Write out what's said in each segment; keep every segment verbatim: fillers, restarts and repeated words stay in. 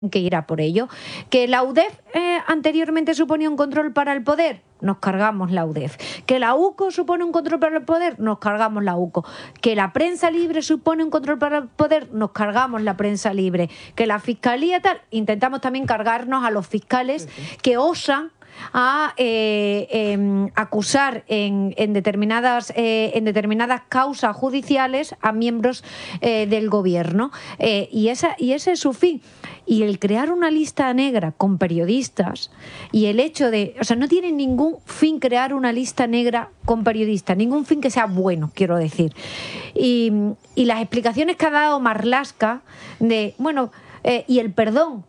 que irá por ello. ¿Que la U D E F eh, anteriormente suponía un control para el poder? Nos cargamos la U D E F. ¿Que la U C O supone un control para el poder? Nos cargamos la U C O. ¿Que la prensa libre supone un control para el poder? Nos cargamos la prensa libre. ¿Que la fiscalía tal? Intentamos también cargarnos a los fiscales que osan a eh, eh, acusar en, en, determinadas, eh, en determinadas causas judiciales a miembros eh, del gobierno. Eh, y, esa, y ese es su fin. Y el crear una lista negra con periodistas y el hecho de... O sea, no tiene ningún fin crear una lista negra con periodistas, ningún fin que sea bueno, quiero decir. Y, y las explicaciones que ha dado Marlaska de, bueno, eh, y el perdón,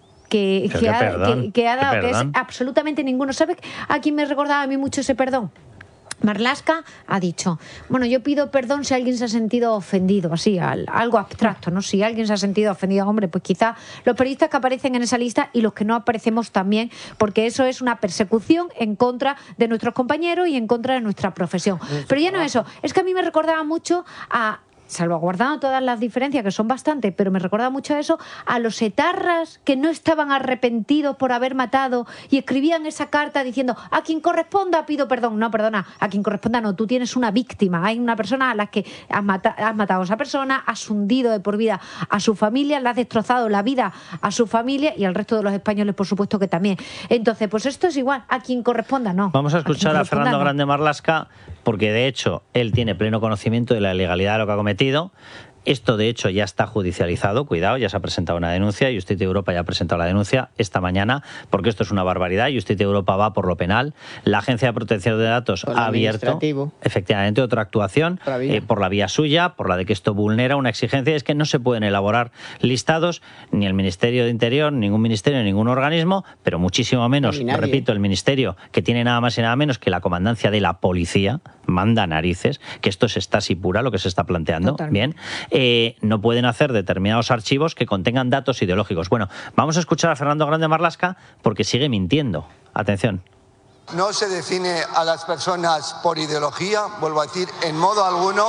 Que, que, ha, que, que ha dado, que es absolutamente ninguno. ¿Sabes a quién me recordaba a mí mucho ese perdón? Marlaska ha dicho, bueno, yo pido perdón si alguien se ha sentido ofendido, así, al, algo abstracto, ¿no? Si alguien se ha sentido ofendido, hombre, pues quizá los periodistas que aparecen en esa lista y los que no aparecemos también, porque eso es una persecución en contra de nuestros compañeros y en contra de nuestra profesión. Pero ya no eso, es que a mí me recordaba mucho a... salvaguardando todas las diferencias, que son bastantes, pero me recuerda mucho a eso, a los etarras que no estaban arrepentidos por haber matado y escribían esa carta diciendo, a quien corresponda pido perdón. No, perdona, a quien corresponda no, tú tienes una víctima, hay una persona a la que has, mata has matado a esa persona, has hundido de por vida a su familia, le has destrozado la vida a su familia y al resto de los españoles, por supuesto que también. Entonces, pues esto es igual, a quien corresponda no. Vamos a escuchar a, a Fernando no. Grande Marlaska, porque de hecho él tiene pleno conocimiento de la ilegalidad de lo que ha cometido. Esto, de hecho, ya está judicializado. Cuidado, ya se ha presentado una denuncia. Justicia Europa ya ha presentado la denuncia esta mañana, porque esto es una barbaridad. Justicia Europa va por lo penal. La Agencia de Protección de Datos ha abierto, efectivamente, otra actuación eh, por la vía suya, por la de que esto vulnera una exigencia. Es que no se pueden elaborar listados, ni el Ministerio de Interior, ningún ministerio, ningún organismo, pero muchísimo menos, repito, el Ministerio, que tiene nada más y nada menos que la comandancia de la policía, manda narices, que esto es Stasi pura, lo que se está planteando. Totalmente. Bien. Eh, no pueden hacer determinados archivos que contengan datos ideológicos. Bueno, vamos a escuchar a Fernando Grande Marlaska porque sigue mintiendo. Atención. No se define a las personas por ideología, vuelvo a decir, en modo alguno.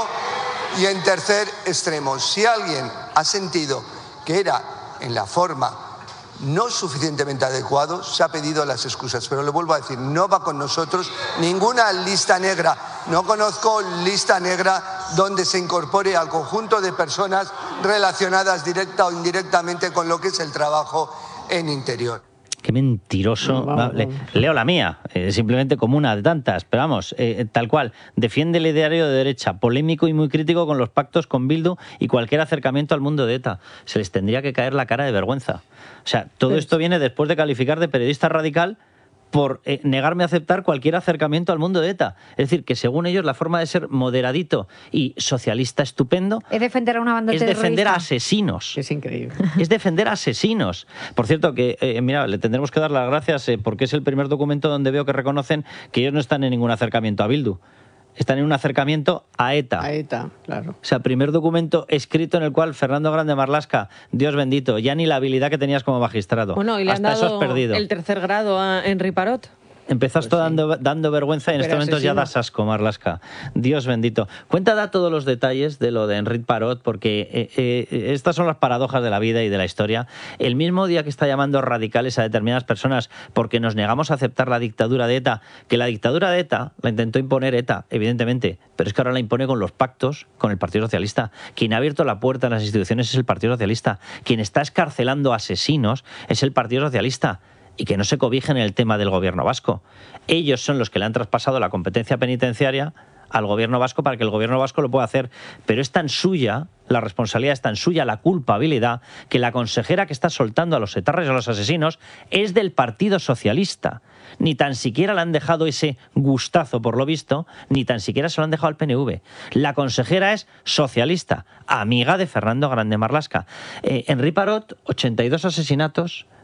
Y en tercer extremo, si alguien ha sentido que era en la forma no suficientemente adecuado, se ha pedido las excusas. Pero le vuelvo a decir, no va con nosotros ninguna lista negra. No conozco lista negra donde se incorpore al conjunto de personas relacionadas directa o indirectamente con lo que es el trabajo en Interior. Qué mentiroso. Vamos, vamos. Leo la mía, eh, simplemente como una de tantas, pero vamos, eh, tal cual. Defiende el ideario de derecha, polémico y muy crítico con los pactos con Bildu y cualquier acercamiento al mundo de ETA. Se les tendría que caer la cara de vergüenza. O sea, todo pues... esto viene después de calificar de periodista radical por eh, negarme a aceptar cualquier acercamiento al mundo de ETA. Es decir, que según ellos la forma de ser moderadito y socialista estupendo es defender a una banda es terrorista. defender a asesinos. Es increíble. Es defender a asesinos. Por cierto, que eh, mira, le tendremos que dar las gracias eh, porque es el primer documento donde veo que reconocen que ellos no están en ningún acercamiento a Bildu. Están en un acercamiento a ETA. A ETA, claro. O sea, primer documento escrito en el cual Fernando Grande Marlaska, Dios bendito, ya ni la habilidad que tenías como magistrado. Bueno, y le hasta han dado eso has perdido. El tercer grado a Henry Parot. Empezás pues todo sí. dando, dando vergüenza y en estos momentos ya das asco, Marlaska. Dios bendito. Cuenta da todos los detalles de lo de Henry Parot, porque eh, eh, estas son las paradojas de la vida y de la historia. El mismo día que está llamando radicales a determinadas personas porque nos negamos a aceptar la dictadura de ETA, que la dictadura de ETA la intentó imponer ETA, evidentemente, pero es que ahora la impone con los pactos con el Partido Socialista. Quien ha abierto la puerta en las instituciones es el Partido Socialista. Quien está escarcelando asesinos es el Partido Socialista. Y que no se cobijen en el tema del gobierno vasco. Ellos son los que le han traspasado la competencia penitenciaria al gobierno vasco para que el gobierno vasco lo pueda hacer. Pero es tan suya, la responsabilidad es tan suya, la culpabilidad, que la consejera que está soltando a los etarras y a los asesinos es del Partido Socialista. Ni tan siquiera le han dejado ese gustazo, por lo visto, ni tan siquiera se lo han dejado al P N V. La consejera es socialista, amiga de Fernando Grande Marlaska. Eh, Henry Parot, ochenta y dos asesinatos,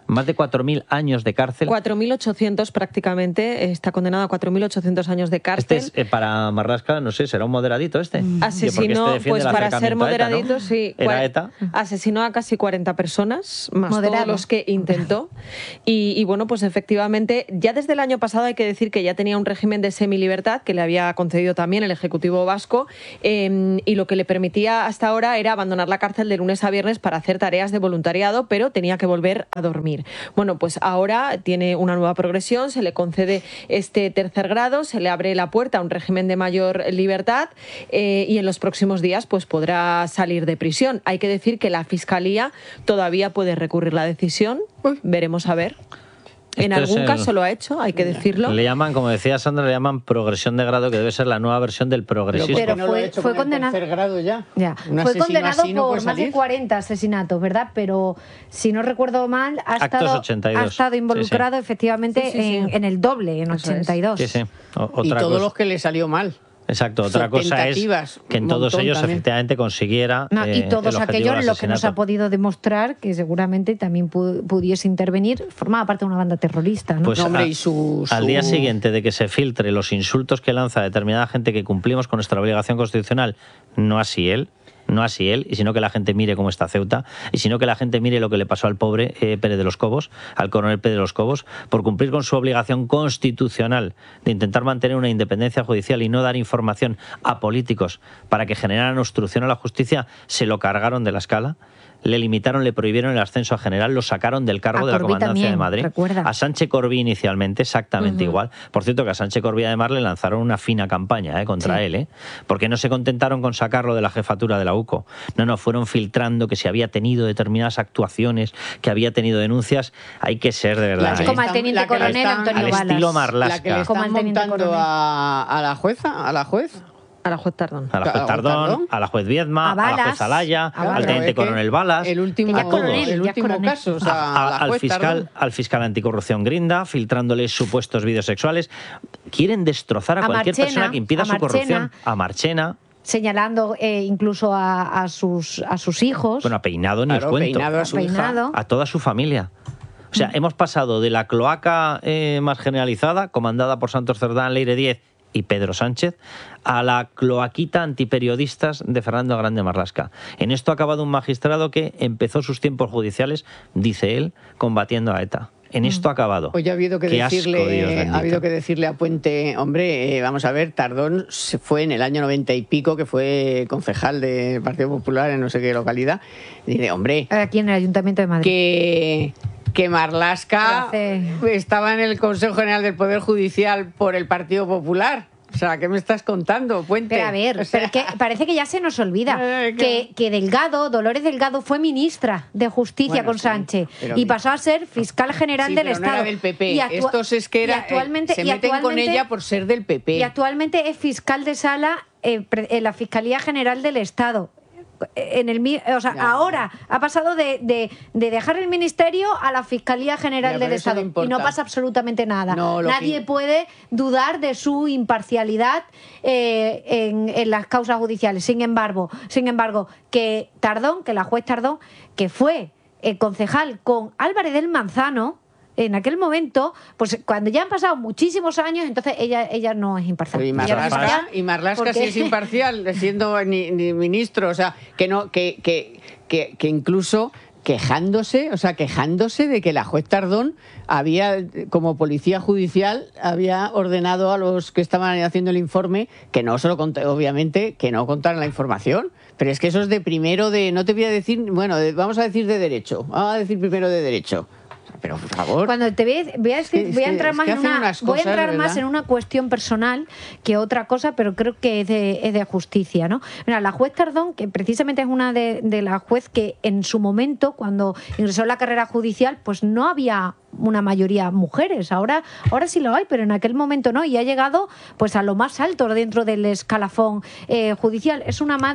Más de cuatro mil años de cárcel. cuatro mil ochocientos prácticamente, está condenado a cuatro mil ochocientos años de cárcel. Este es, eh, para Marlaska, no sé, ¿será un moderadito este? Asesinó, este pues para ser moderadito, ETA, ¿no? sí. ¿Era ETA? Asesinó a casi cuarenta personas, más Moderado. todos los que intentó. Y, y bueno, pues efectivamente, ya desde el año pasado hay que decir que ya tenía un régimen de semilibertad que le había concedido también el Ejecutivo vasco, eh, y lo que le permitía hasta ahora era abandonar la cárcel de lunes a viernes para hacer tareas de voluntariado, pero tenía que volver a dormir. Bueno, pues ahora tiene una nueva progresión, se le concede este tercer grado, se le abre la puerta a un régimen de mayor libertad, eh, y en los próximos días pues podrá salir de prisión. Hay que decir que la Fiscalía todavía puede recurrir la decisión, veremos a ver. En Esto algún el... caso lo ha hecho, hay que decirlo. Le llaman, como decía Sandra, le llaman progresión de grado, que debe ser la nueva versión del progresismo. Pero no fue, lo ha hecho fue con el condenado. tercer grado ya. Ya. Un Fue asesino condenado así no por puede más de salir. cuarenta asesinatos, ¿verdad? Pero si no recuerdo mal, ha, Actos estado, ochenta y dos. ha estado involucrado Sí, sí. efectivamente Sí, sí, sí. En, en el doble, en Eso ochenta y dos. Sí, sí. O- otra Y todos cosa. los que le salió mal. Exacto, otra Son cosa es tentativas, que en un todos montón ellos también. efectivamente consiguiera No, eh, y todos el objetivo aquellos del lo que nos ha asesinato. podido demostrar que seguramente también pu- pudiese intervenir, formaba parte de una banda terrorista, ¿no? Pues No, hombre, a- y su- al su- día siguiente de que se filtre los insultos que lanza determinada gente que cumplimos con nuestra obligación constitucional, no así él, no así él, y sino que la gente mire cómo está Ceuta, y sino que la gente mire lo que le pasó al pobre eh, Pérez de los Cobos, al coronel Pérez de los Cobos, por cumplir con su obligación constitucional de intentar mantener una independencia judicial y no dar información a políticos para que generaran obstrucción a la justicia, se lo cargaron de la escala. Le limitaron, le prohibieron el ascenso a general, lo sacaron del cargo A de la Corbí Comandancia también, de Madrid. recuerda. A Sánchez Corbí inicialmente exactamente Ujú. igual. Por cierto, que a Sánchez Corbí además le lanzaron una fina campaña eh, contra Sí. él, ¿eh? Porque no se contentaron con sacarlo de la jefatura de la U C O. No, no, fueron filtrando que si había tenido determinadas actuaciones, que había tenido denuncias. Hay que ser de verdad. La que ¿eh? Como al están- teniente la que le coronel están- Antonio Al Balas. estilo La que le Marlaska. Como están al teniente montando coronel. a, a la jueza, a la juez. A la juez Tardón. A la juez ¿A Tardón, Tardón? a la juez Viedma, A a, la Balas. juez Alaya, A al Balas. teniente es que coronel Balas, El último, Que ya es a todos. coronel, el ya es último coronel. caso. O sea, A- la al juez fiscal Tardón. al fiscal anticorrupción Grinda, filtrándole supuestos vídeos sexuales. Quieren destrozar a, A cualquier Marchena, persona que impida a su Marchena. corrupción. A Marchena, Señalando eh, incluso a, a sus, a sus hijos. bueno, a Peinado ni Claro, os cuento. Peinado a su hija. Peinado. A toda su familia. O sea, hemos pasado de la cloaca eh, más generalizada, comandada por Santos Cerdán, Leire Díez y Pedro Sánchez, a la cloaquita antiperiodistas de Fernando Grande Marlaska. En esto ha acabado un magistrado que empezó sus tiempos judiciales, dice él, combatiendo a ETA. En esto ha acabado. Pues ya ha habido que Qué asco, decirle, Dios ha bendito. habido que decirle a Puente, hombre, eh, vamos a ver, Tardón se fue en el año noventa y pico, que fue concejal del Partido Popular en no sé qué localidad. Y dice, hombre, Aquí en el Ayuntamiento de Madrid. que, que Marlaska Hace- estaba en el Consejo General del Poder Judicial por el Partido Popular. O sea, ¿qué me estás contando, Puente? Pero a ver, O sea, pero es que parece que ya se nos olvida Eh, que, que Delgado, Dolores Delgado, fue ministra de Justicia Bueno, con sí, Sánchez pero- y pasó a ser fiscal general sí, del pero no Estado. era del P P. Y actua- Estos es que y era, eh, actualmente, se y meten con actualmente- ella por ser del P P. Y actualmente es fiscal de sala eh, pre- en la Fiscalía General del Estado. En el, mi- o sea, Ya, ahora ha pasado de, de- de dejar el ministerio a la Fiscalía General Ya, del pero eso no Estado y importa. no pasa absolutamente nada. No, lo Nadie que- puede dudar de su imparcialidad eh, en, en las causas judiciales. Sin embargo, sin embargo, que Tardón, que la juez Tardón, que fue eh, concejal con Álvarez del Manzano, en aquel momento, pues cuando ya han pasado muchísimos años, entonces ella ella no es imparcial. Pero y Ella no es Marlaska, imparcial y Marlaska porque- sí es imparcial, siendo ni, ni ministro, o sea, que no, que, que, que, que incluso quejándose, o sea, quejándose de que la juez Tardón había, como policía judicial, había ordenado a los que estaban haciendo el informe que no solo cont- obviamente, que no contaran la información. Pero es que eso es de primero de, no te voy a decir, bueno, de- vamos a decir de derecho, vamos a decir primero de derecho. Pero por favor. Cuando te ve- voy a, decir- Es que- voy a es entrar que más en hacen una unas voy a cosas, entrar más ¿verdad? en una cuestión personal que otra cosa, pero creo que es de, es de justicia, ¿no? Mira, la juez Tardón, que precisamente es una de, de las juez que en su momento, cuando ingresó en la carrera judicial, pues no había una mayoría mujeres. Ahora, ahora sí lo hay, pero en aquel momento no, y ha llegado pues a lo más alto dentro del escalafón eh, judicial. Es una madre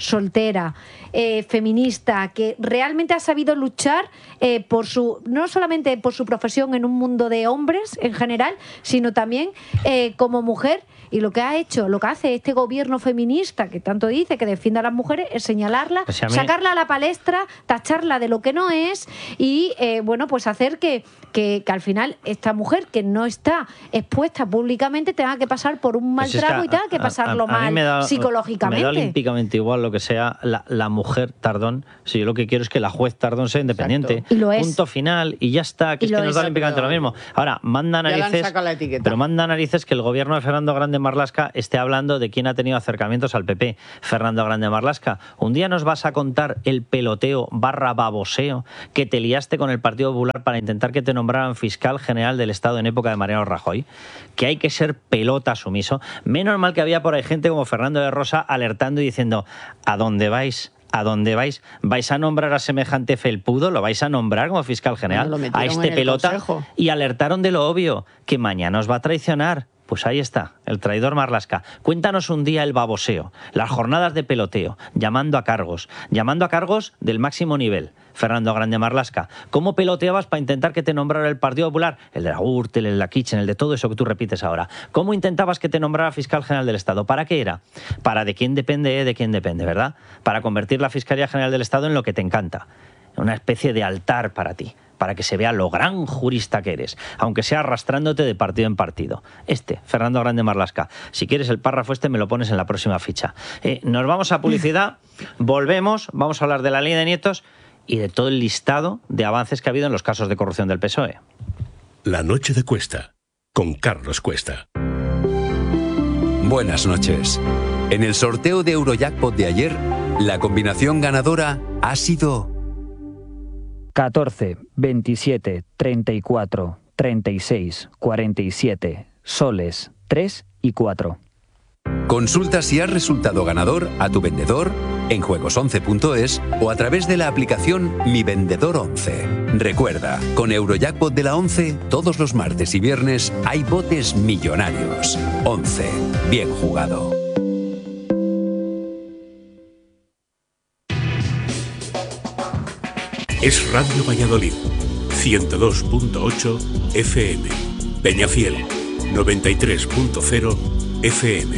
soltera, eh, feminista, que realmente ha sabido luchar eh, por su, no solamente por su profesión en un mundo de hombres en general, sino también eh, como mujer. Y lo que ha hecho, lo que hace este gobierno feminista que tanto dice que defiende a las mujeres es señalarla, pues si a mí... sacarla a la palestra, tacharla de lo que no es y eh, bueno, pues hacer que, que, que al final esta mujer que no está expuesta públicamente tenga que pasar por un mal pues trago es que a, y tenga que pasarlo a, a, a mal da, psicológicamente. Me da olímpicamente igual lo que sea la, la mujer Tardón. Si yo lo que quiero es que la juez Tardón sea independiente. Y lo es. Punto final y ya está, que y es que nos da olímpicamente lo mismo. Ahora, manda narices, pero manda narices que el gobierno de Fernando Grande Marlaska esté hablando de quién ha tenido acercamientos al P P. Fernando Grande Marlaska, un día nos vas a contar el peloteo barra baboseo que te liaste con el Partido Popular para intentar que te nombraran fiscal general del Estado en época de Mariano Rajoy, que hay que ser pelota sumiso. Menos mal que había por ahí gente como Fernando de Rosa alertando y diciendo, ¿a dónde vais? ¿A dónde vais? ¿Vais a nombrar a semejante felpudo? ¿Lo vais a nombrar como fiscal general? Bueno, a este pelota. Consejo. Y alertaron de lo obvio, que mañana os va a traicionar. Pues ahí está, el traidor Marlaska. Cuéntanos un día el baboseo, las jornadas de peloteo, llamando a cargos, llamando a cargos del máximo nivel. Fernando Grande Marlaska, ¿cómo peloteabas para intentar que te nombrara el Partido Popular? El de la Gürtel, el de la Kitchen, el de todo eso que tú repites ahora. ¿Cómo intentabas que te nombrara fiscal general del Estado? ¿Para qué era? Para de quién depende, de quién depende, ¿verdad? Para convertir la Fiscalía General del Estado en lo que te encanta. Una especie de altar para ti, para que se vea lo gran jurista que eres, aunque sea arrastrándote de partido en partido. Este, Fernando Grande Marlaska. Si quieres el párrafo este, me lo pones en la próxima ficha. Eh, nos vamos a publicidad, volvemos, vamos a hablar de la ley de nietos y de todo el listado de avances que ha habido en los casos de corrupción del P S O E. La noche de Cuesta, con Carlos Cuesta. Buenas noches. En el sorteo de Eurojackpot de ayer, la combinación ganadora ha sido catorce, veintisiete, treinta y cuatro, treinta y seis, cuarenta y siete, soles, tres y cuatro. Consulta si has resultado ganador a tu vendedor en juegos once punto es o a través de la aplicación Mi Vendedor once. Recuerda, con Eurojackpot de la once, todos los martes y viernes hay botes millonarios. once. Bien jugado. Es Radio Valladolid, ciento dos punto ocho F M. Peñafiel, noventa y tres punto cero F M.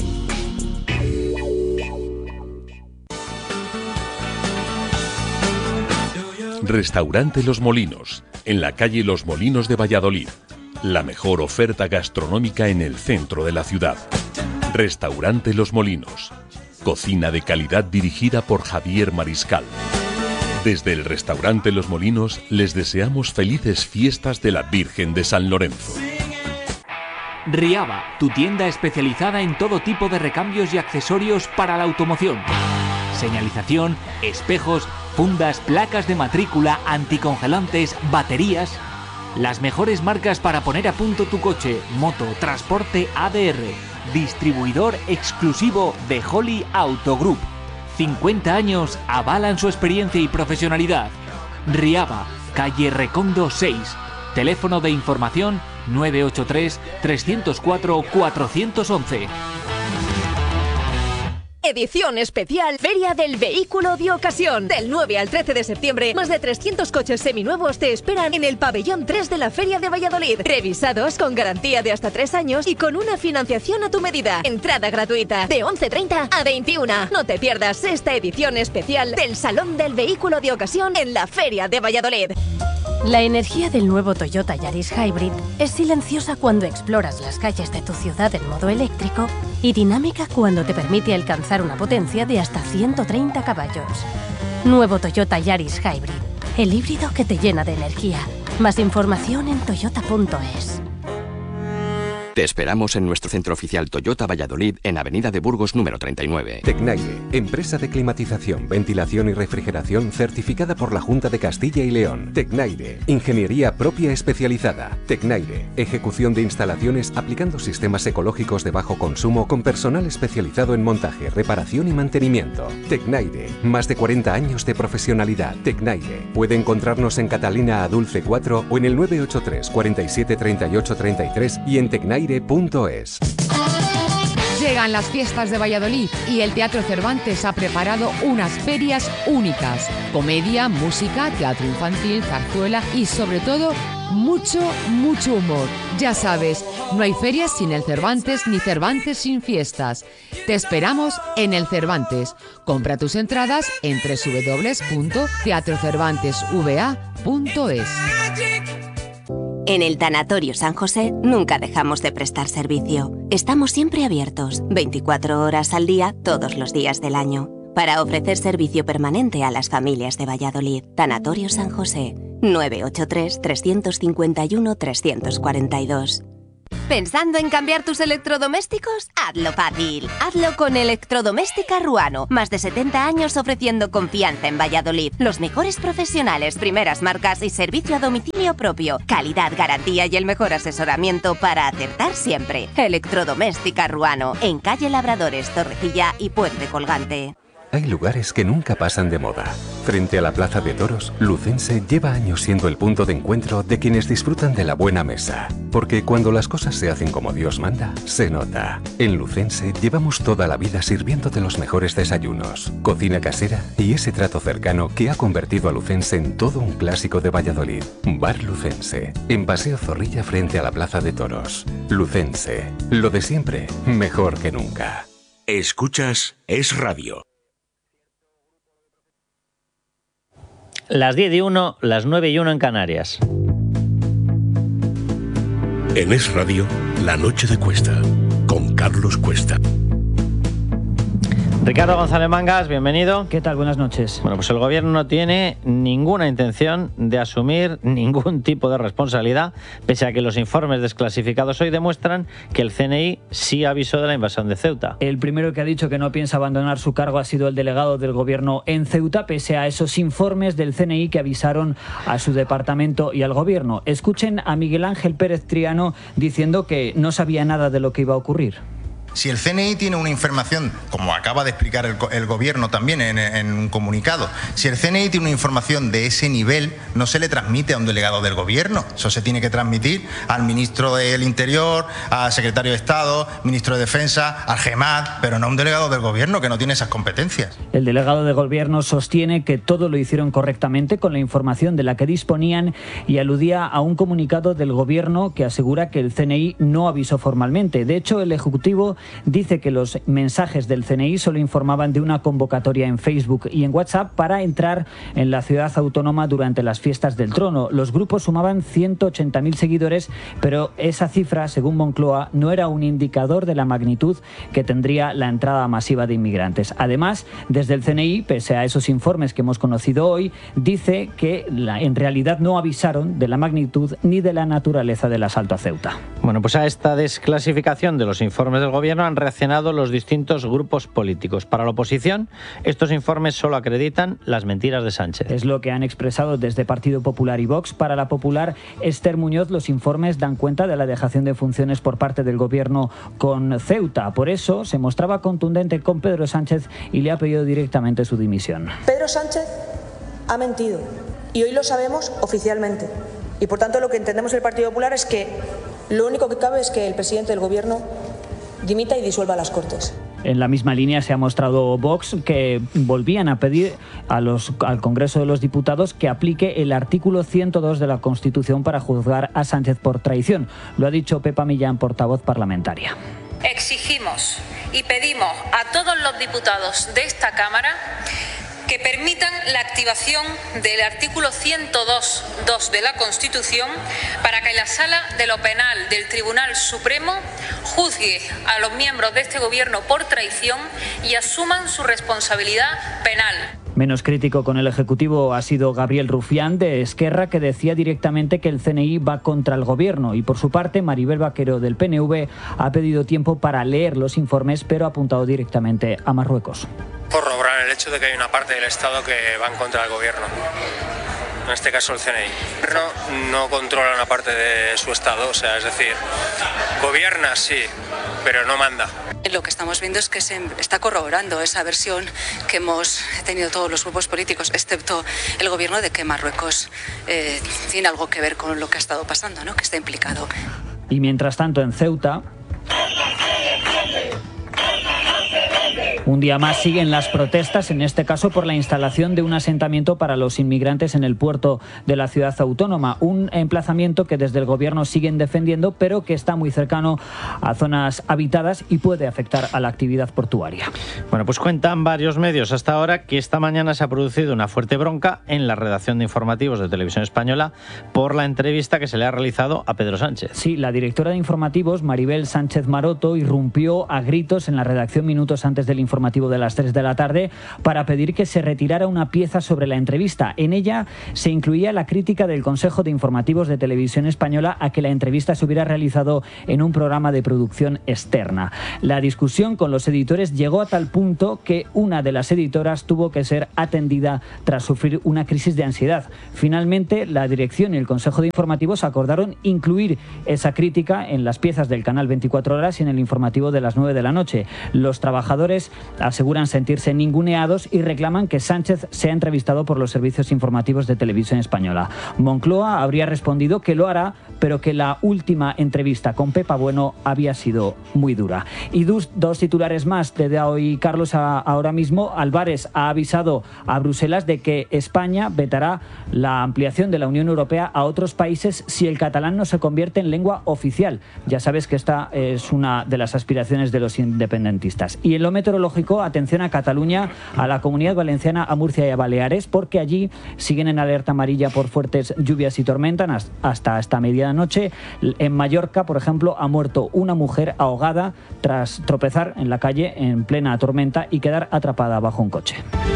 Restaurante Los Molinos, en la calle Los Molinos de Valladolid. La mejor oferta gastronómica en el centro de la ciudad. Restaurante Los Molinos. Cocina de calidad dirigida por Javier Mariscal. Desde el Restaurante Los Molinos les deseamos felices fiestas de la Virgen de San Lorenzo. Riaba, tu tienda especializada en todo tipo de recambios y accesorios para la automoción. Señalización, espejos, fundas, placas de matrícula, anticongelantes, baterías. Las mejores marcas para poner a punto tu coche, moto, transporte A D R. Distribuidor exclusivo de Holly Auto Group. cincuenta años avalan su experiencia y profesionalidad. Riaba, calle Recondo seis. Teléfono de información nueve ocho tres, tres cero cuatro, cuatro uno uno. Edición especial Feria del Vehículo de Ocasión. Del nueve al trece de septiembre, más de trescientos coches seminuevos te esperan en el pabellón tres de la Feria de Valladolid. Revisados con garantía de hasta tres años y con una financiación a tu medida. Entrada gratuita de once treinta a veintiuna. No te pierdas esta edición especial del Salón del Vehículo de Ocasión en la Feria de Valladolid. La energía del nuevo Toyota Yaris Hybrid es silenciosa cuando exploras las calles de tu ciudad en modo eléctrico y dinámica cuando te permite alcanzar una potencia de hasta ciento treinta caballos. Nuevo Toyota Yaris Hybrid, el híbrido que te llena de energía. Más información en toyota punto es. Te esperamos en nuestro centro oficial Toyota Valladolid en Avenida de Burgos número treinta y nueve. Tecnaire, empresa de climatización, ventilación y refrigeración certificada por la Junta de Castilla y León. Tecnaire, ingeniería propia especializada. Tecnaire, ejecución de instalaciones aplicando sistemas ecológicos de bajo consumo con personal especializado en montaje, reparación y mantenimiento. Tecnaire, más de cuarenta años de profesionalidad. Tecnaire, puede encontrarnos en Catalina Adulce cuatro o en el nueve ocho tres, cuarenta y siete, treinta y ocho, treinta y tres y en tecnaire punto es. Llega Llegan las fiestas de Valladolid y el Teatro Cervantes ha preparado unas ferias únicas. Comedia, música, teatro infantil, zarzuela y sobre todo mucho, mucho humor. Ya sabes, no hay ferias sin el Cervantes ni Cervantes sin fiestas. Te esperamos en el Cervantes. Compra tus entradas en doble u doble u doble u punto teatro cervantes v a punto es. En el Tanatorio San José nunca dejamos de prestar servicio. Estamos siempre abiertos, veinticuatro horas al día, todos los días del año, para ofrecer servicio permanente a las familias de Valladolid. Tanatorio San José, nueve ocho tres, tres cinco uno, tres cuatro dos. ¿Pensando en cambiar tus electrodomésticos? Hazlo fácil. Hazlo con Electrodoméstica Ruano. Más de setenta años ofreciendo confianza en Valladolid. Los mejores profesionales, primeras marcas y servicio a domicilio propio. Calidad, garantía y el mejor asesoramiento para acertar siempre. Electrodoméstica Ruano. En calle Labradores, Torrecilla y Puente Colgante. Hay lugares que nunca pasan de moda. Frente a la Plaza de Toros, Lucense lleva años siendo el punto de encuentro de quienes disfrutan de la buena mesa. Porque cuando las cosas se hacen como Dios manda, se nota. En Lucense llevamos toda la vida sirviéndote los mejores desayunos, cocina casera y ese trato cercano que ha convertido a Lucense en todo un clásico de Valladolid. Bar Lucense, en Paseo Zorrilla frente a la Plaza de Toros. Lucense, lo de siempre, mejor que nunca. Escuchas Es Radio. Las diez y uno, las nueve y uno en Canarias. En Es Radio, La Noche de Cuesta, con Carlos Cuesta. Ricardo González Mangas, bienvenido. ¿Qué tal? Buenas noches. Bueno, pues el gobierno no tiene ninguna intención de asumir ningún tipo de responsabilidad, pese a que los informes desclasificados hoy demuestran que el C N I sí avisó de la invasión de Ceuta. El primero que ha dicho que no piensa abandonar su cargo ha sido el delegado del gobierno en Ceuta, pese a esos informes del C N I que avisaron a su departamento y al gobierno. Escuchen a Miguel Ángel Pérez Triano diciendo que no sabía nada de lo que iba a ocurrir. Si el C N I tiene una información, como acaba de explicar el, el Gobierno también en, en un comunicado, si el C N I tiene una información de ese nivel, no se le transmite a un delegado del Gobierno. Eso se tiene que transmitir al Ministro del Interior, al Secretario de Estado, Ministro de Defensa, al GEMAT, pero no a un delegado del Gobierno que no tiene esas competencias. El delegado del Gobierno sostiene que todo lo hicieron correctamente con la información de la que disponían y aludía a un comunicado del Gobierno que asegura que el C N I no avisó formalmente. De hecho, el Ejecutivo dice que los mensajes del C N I solo informaban de una convocatoria en Facebook y en WhatsApp para entrar en la ciudad autónoma durante las fiestas del Trono. Los grupos sumaban ciento ochenta mil seguidores, pero esa cifra, según Moncloa, no era un indicador de la magnitud que tendría la entrada masiva de inmigrantes. Además, desde el C N I, pese a esos informes que hemos conocido hoy, dice que la, en realidad no avisaron de la magnitud ni de la naturaleza del asalto a Ceuta. Bueno, pues a esta desclasificación de los informes del gobierno han reaccionado los distintos grupos políticos. Para la oposición, estos informes solo acreditan las mentiras de Sánchez. Es lo que han expresado desde Partido Popular y Vox. Para la Popular, Esther Muñoz, los informes dan cuenta de la dejación de funciones por parte del gobierno con Ceuta. Por eso se mostraba contundente con Pedro Sánchez y le ha pedido directamente su dimisión. Pedro Sánchez ha mentido y hoy lo sabemos oficialmente. Y por tanto lo que entendemos el Partido Popular es que lo único que cabe es que el presidente del gobierno dimita y disuelva las Cortes. En la misma línea se ha mostrado Vox, que volvían a pedir a los, al Congreso de los Diputados que aplique el artículo ciento dos de la Constitución para juzgar a Sánchez por traición. Lo ha dicho Pepa Millán, portavoz parlamentaria. Exigimos y pedimos a todos los diputados de esta Cámara que permitan la activación del artículo ciento dos punto dos de la Constitución para que la Sala de lo Penal del Tribunal Supremo juzgue a los miembros de este Gobierno por traición y asuman su responsabilidad penal. Menos crítico con el Ejecutivo ha sido Gabriel Rufián de Esquerra, que decía directamente que el C N I va contra el Gobierno. Y por su parte, Maribel Vaquero del P N V ha pedido tiempo para leer los informes, pero ha apuntado directamente a Marruecos. Corroborar el hecho de que hay una parte del Estado que va en contra del Gobierno. En este caso el C N I. El Gobierno no controla una parte de su Estado, o sea, es decir, gobierna sí, pero no manda. Lo que estamos viendo es que se está corroborando esa versión que hemos tenido todos los grupos políticos, excepto el Gobierno, de que Marruecos eh, tiene algo que ver con lo que ha estado pasando, ¿no? Que está implicado. Y mientras tanto en Ceuta... Un día más siguen las protestas, en este caso por la instalación de un asentamiento para los inmigrantes en el puerto de la ciudad autónoma. Un emplazamiento que desde el gobierno siguen defendiendo, pero que está muy cercano a zonas habitadas y puede afectar a la actividad portuaria. Bueno, pues cuentan varios medios hasta ahora que esta mañana se ha producido una fuerte bronca en la redacción de informativos de Televisión Española por la entrevista que se le ha realizado a Pedro Sánchez. Sí, la directora de informativos, Maribel Sánchez Maroto, irrumpió a gritos en la redacción minutos antes del informativo de las tres de la tarde para pedir que se retirara una pieza sobre la entrevista. En ella se incluía la crítica del Consejo de Informativos de Televisión Española a que la entrevista se hubiera realizado en un programa de producción externa. La discusión con los editores llegó a tal punto que una de las editoras tuvo que ser atendida tras sufrir una crisis de ansiedad. Finalmente, la dirección y el Consejo de Informativos acordaron incluir esa crítica en las piezas del canal veinticuatro horas y en el informativo de las nueve de la noche. Los trabajadores aseguran sentirse ninguneados y reclaman que Sánchez sea entrevistado por los servicios informativos de Televisión Española. Moncloa habría respondido que lo hará, pero que la última entrevista con Pepa Bueno había sido muy dura. Y dos, dos titulares más te da hoy Carlos a, ahora mismo. Álvarez ha avisado a Bruselas de que España vetará la ampliación de la Unión Europea a otros países si el catalán no se convierte en lengua oficial. Ya sabes que esta es una de las aspiraciones de los independentistas. Y en lo meteorológico, atención a Cataluña, a la Comunidad Valenciana, a Murcia y a Baleares, porque allí siguen en alerta amarilla por fuertes lluvias y tormentas hasta esta medianoche. En Mallorca, por ejemplo, ha muerto una mujer ahogada tras tropezar en la calle en plena tormenta y quedar atrapada bajo un coche.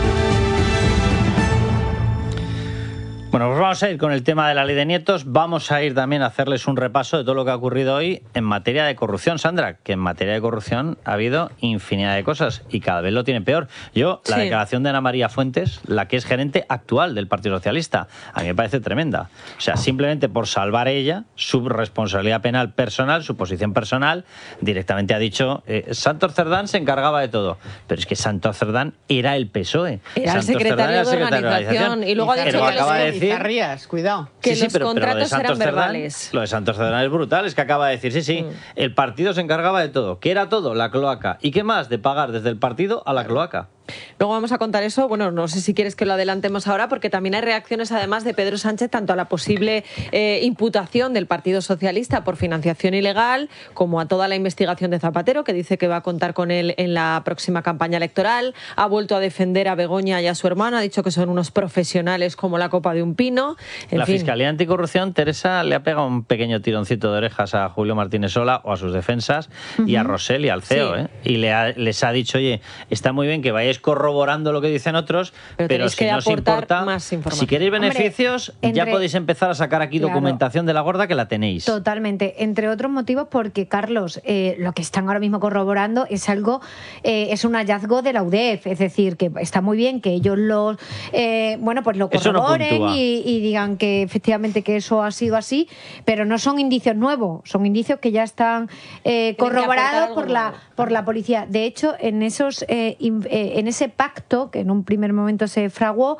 Bueno, pues vamos a ir con el tema de la ley de nietos. Vamos a ir también a hacerles un repaso de todo lo que ha ocurrido hoy en materia de corrupción, Sandra, que en materia de corrupción ha habido infinidad de cosas y cada vez lo tiene peor. Yo, la sí. declaración de Ana María Fuentes, la que es gerente actual del Partido Socialista, a mí me parece tremenda. O sea, simplemente por salvar ella, su responsabilidad penal personal, su posición personal, directamente ha dicho, eh, Santos Cerdán se encargaba de todo. Pero es que Santos Cerdán era el P S O E. Era Santos el secretario, era el secretario de organización. Y luego ha dicho que acaba de decir, Rías, cuidado. Que sí, los sí, pero, contratos pero lo eran Cerdán, verbales. Lo de Santos Cerdán es brutal, es que acaba de decir, sí, sí, mm. el partido se encargaba de todo. ¿Qué era todo? La cloaca. ¿Y qué más? De pagar desde el partido a la cloaca. Luego vamos a contar eso, bueno, no sé si quieres que lo adelantemos ahora, porque también hay reacciones además de Pedro Sánchez tanto a la posible eh, imputación del Partido Socialista por financiación ilegal, como a toda la investigación de Zapatero, que dice que va a contar con él en la próxima campaña electoral. Ha vuelto a defender a Begoña y a su hermano, ha dicho que son unos profesionales como la copa de un pino. En la fin. Fiscalía Anticorrupción, Teresa, le ha pegado un pequeño tironcito de orejas a Julio Martínez Sola o a sus defensas uh-huh. y a Rosell y al C E O, sí. ¿eh? Y le ha, les ha dicho, oye, está muy bien que vayáis corroborando lo que dicen otros, pero, pero si no os importa, más si queréis beneficios, Hombre, entre... ya podéis empezar a sacar aquí claro. documentación de la gorda que la tenéis. Totalmente, entre otros motivos porque, Carlos, eh, lo que están ahora mismo corroborando es algo, eh, es un hallazgo de la U D E F, es decir, que está muy bien que ellos lo, eh, bueno, pues lo corroboren no y, y digan que efectivamente que eso ha sido así, pero no son indicios nuevos, son indicios que ya están eh, corroborados por la, por la policía. De hecho, en esos, eh, in, eh, en ese pacto que en un primer momento se fraguó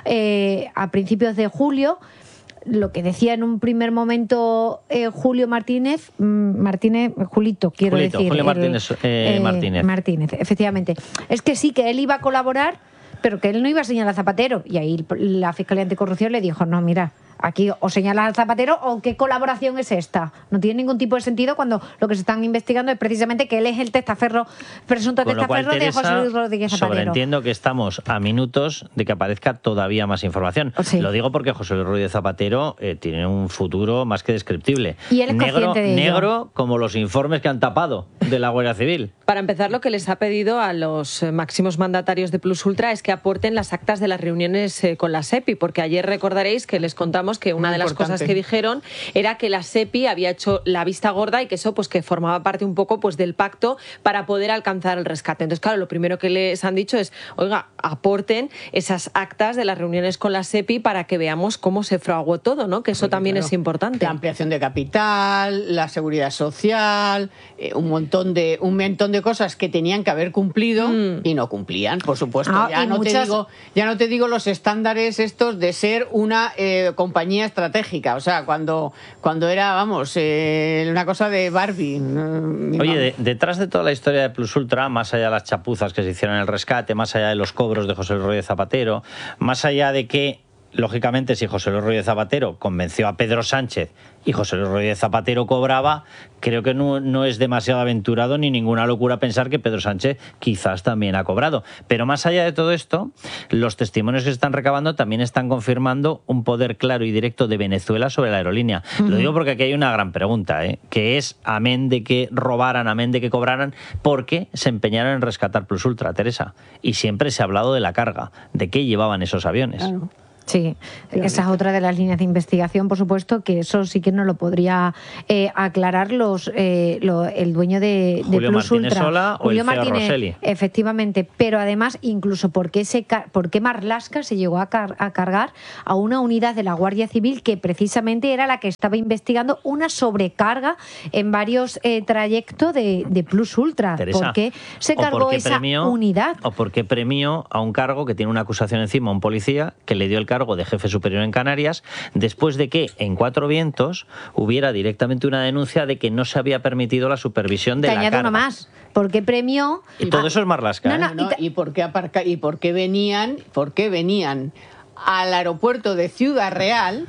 eh, a principios de julio, lo que decía en un primer momento eh, Julio Martínez, Martínez, Julito, quiero Julito, decir. Julio el, Martínez, eh, eh, Martínez. Martínez, efectivamente. Es que sí, que él iba a colaborar, pero que él no iba a señalar a Zapatero. Y ahí la Fiscalía Anticorrupción le dijo, no, mira, aquí o señalas al Zapatero o qué colaboración es esta. No tiene ningún tipo de sentido cuando lo que se están investigando es precisamente que él es el testaferro, presunto Con testaferro cual, Teresa, de José Luis Rodríguez Zapatero. Sobreentiendo que estamos a minutos de que aparezca todavía más información. Sí. Lo digo porque José Luis Rodríguez Zapatero eh, tiene un futuro más que descriptible. Y él es negro, consciente de ello. Negro como los informes que han tapado de la Guardia Civil. Para empezar, lo que les ha pedido a los máximos mandatarios de Plus Ultra es que aporten las actas de las reuniones eh, con la SEPI, porque ayer recordaréis que les contamos que una Muy de las importante. cosas que dijeron era que la SEPI había hecho la vista gorda y que eso pues que formaba parte un poco pues del pacto para poder alcanzar el rescate. Entonces, claro, lo primero que les han dicho es, oiga, aporten esas actas de las reuniones con la SEPI para que veamos cómo se fraguó todo, ¿no? Que eso Porque, también claro, es importante. La ampliación de capital, la seguridad social, eh, un montón montón de un montón de cosas que tenían que haber cumplido mm. y no cumplían, por supuesto. Ah, ya no muchas... te digo, ya no te digo los estándares estos de ser una eh, compañía estratégica, o sea, cuando cuando era, vamos, eh, una cosa de Barbie. Eh, Oye, de, detrás de toda la historia de Plus Ultra, más allá de las chapuzas que se hicieron en el rescate, más allá de los cobros de José Luis Rodríguez Zapatero, más allá de que, lógicamente, si José Luis Rodríguez Zapatero convenció a Pedro Sánchez y José Luis Rodríguez Zapatero cobraba, creo que no, no es demasiado aventurado ni ninguna locura pensar que Pedro Sánchez quizás también ha cobrado. Pero más allá de todo esto, los testimonios que se están recabando también están confirmando un poder claro y directo de Venezuela sobre la aerolínea. Uh-huh. Lo digo porque aquí hay una gran pregunta, ¿eh? que es, amén de que robaran, amén de que cobraran, ¿por qué se empeñaron en rescatar Plus Ultra, Teresa? Y siempre se ha hablado de la carga, de qué llevaban esos aviones. Claro. Sí, esa es otra de las líneas de investigación, por supuesto, que eso sí que no lo podría eh, aclarar los eh, lo, el dueño de, de Julio Plus Martínez Ultra. Sola Julio o el C E O Martínez, Rosselli. Efectivamente, pero además, incluso por qué, se, por qué Marlaska se llegó a, car a cargar a una unidad de la Guardia Civil que precisamente era la que estaba investigando una sobrecarga en varios eh, trayectos de, de Plus Ultra. Teresa, ¿por qué se cargó por qué esa premió, unidad? O por qué premió a un cargo que tiene una acusación encima a un policía que le dio el cargo de jefe superior en Canarias, después de que en Cuatro Vientos hubiera directamente una denuncia de que no se había permitido la supervisión de Te la añado carga. uno más. ¿Por qué premió? Y todo eso es Marlaska. No, no, ¿eh? No, ¿Y por qué aparca y por qué venían, por qué venían al aeropuerto de Ciudad Real,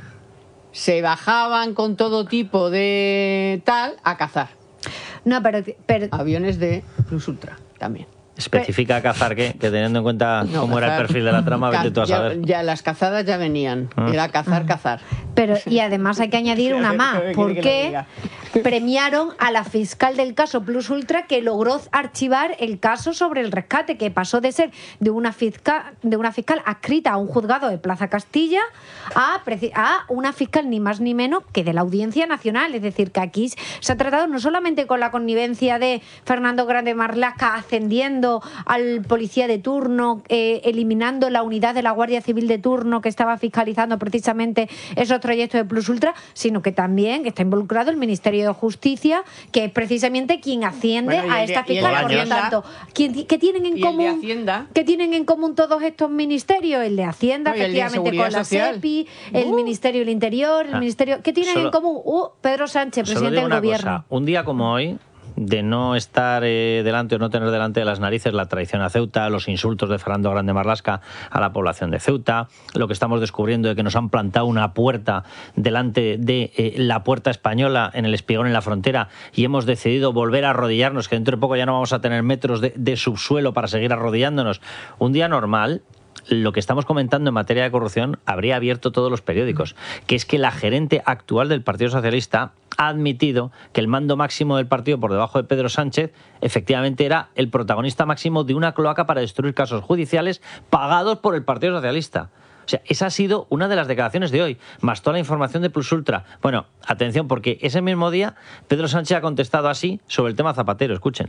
se bajaban con todo tipo de tal a cazar? No, pero, pero... aviones de Plus Ultra también. Especifica cazar qué, que teniendo en cuenta No, cómo cazar, era el perfil de la trama, vete tú a ya, saber. ya las cazadas ya venían, Ah. era cazar, cazar. Pero, y además hay que añadir una más, porque premiaron a la fiscal del caso Plus Ultra que logró archivar el caso sobre el rescate, que pasó de ser de una fiscal, de una fiscal adscrita a un juzgado de Plaza Castilla a, a una fiscal ni más ni menos que de la Audiencia Nacional. Es decir, que aquí se ha tratado no solamente con la connivencia de Fernando Grande Marlaska ascendiendo al policía de turno, eh, eliminando la unidad de la Guardia Civil de turno que estaba fiscalizando precisamente esos trayectos de Plus Ultra, sino que también está involucrado el Ministerio de Justicia, que es precisamente quien asciende Bueno, a de, esta fiscal. Por lo tanto, ¿qué, qué tienen en común? ¿Qué tienen en común todos estos ministerios? El de Hacienda, no, efectivamente, de con la SEPI, el uh. Ministerio del Interior, el ah, Ministerio. ¿Qué tienen solo, en común? Uh, Pedro Sánchez, presidente del Gobierno. Cosa. Un día como hoy, de no estar eh, delante o no tener delante de las narices la traición a Ceuta, los insultos de Fernando Grande Marlaska a la población de Ceuta, lo que estamos descubriendo de que nos han plantado una puerta delante de eh, la puerta española en el espigón en la frontera y hemos decidido volver a arrodillarnos, que dentro de poco ya no vamos a tener metros de, de subsuelo para seguir arrodillándonos. Un día normal, lo que estamos comentando en materia de corrupción habría abierto todos los periódicos, que es que la gerente actual del Partido Socialista ha admitido que el mando máximo del partido por debajo de Pedro Sánchez efectivamente era el protagonista máximo de una cloaca para destruir casos judiciales pagados por el Partido Socialista. O sea, esa ha sido una de las declaraciones de hoy, más toda la información de Plus Ultra. Bueno, atención, porque ese mismo día Pedro Sánchez ha contestado así sobre el tema Zapatero. Escuchen.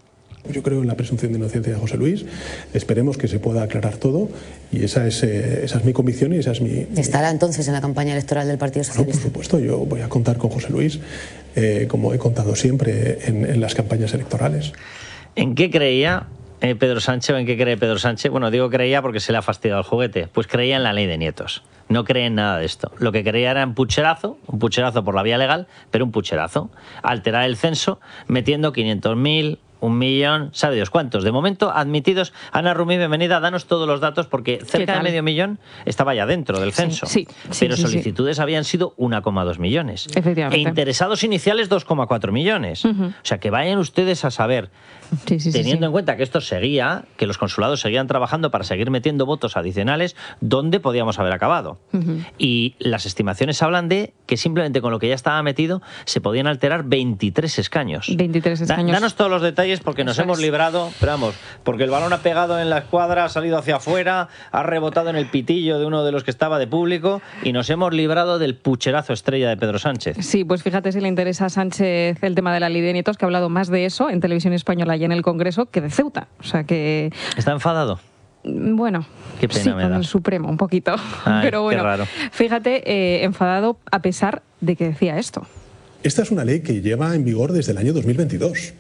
Yo creo en la presunción de inocencia de José Luis. Esperemos que se pueda aclarar todo y esa es, eh, esa es mi convicción y esa es mi... ¿Estará entonces en la campaña electoral del Partido Socialista? No, por supuesto, yo voy a contar con José Luis, eh, como he contado siempre en, en las campañas electorales. ¿En qué creía eh, Pedro Sánchez o en qué cree Pedro Sánchez? Bueno, digo creía porque se le ha fastidiado el juguete. Pues creía en la ley de nietos. No cree en nada de esto. Lo que creía era un pucherazo, un pucherazo por la vía legal, pero un pucherazo. Alterar el censo metiendo quinientos mil... un millón, sabe Dios cuántos. De momento, admitidos. Ana Rumí, bienvenida. Danos todos los datos porque cerca de medio millón estaba ya dentro del censo. Sí, sí, pero sí, solicitudes sí. habían sido uno coma dos millones. Efectivamente. E interesados iniciales dos coma cuatro millones. Uh-huh. O sea, que vayan ustedes a saber, sí, sí, teniendo sí, sí. en cuenta que esto seguía, que los consulados seguían trabajando para seguir metiendo votos adicionales, ¿dónde podíamos haber acabado? Uh-huh. Y las estimaciones hablan de que simplemente con lo que ya estaba metido se podían alterar veintitrés escaños. veintitrés escaños. Da, danos todos los detalles porque nos Eso hemos es. librado, pero vamos, porque el balón ha pegado en la escuadra, ha salido hacia afuera, ha rebotado en el pitillo de uno de los que estaba de público y nos hemos librado del pucherazo estrella de Pedro Sánchez. Sí, pues fíjate si le interesa a Sánchez el tema de la ley de nietos, que ha hablado más de eso en Televisión Española y en el Congreso que de Ceuta. O sea que... ¿Está enfadado? Bueno, Qué pena sí, me con da. el Supremo, un poquito. Ay, pero bueno, qué raro. Fíjate, eh, enfadado a pesar de que decía esto. Esta es una ley que lleva en vigor desde el año dos mil veintidós.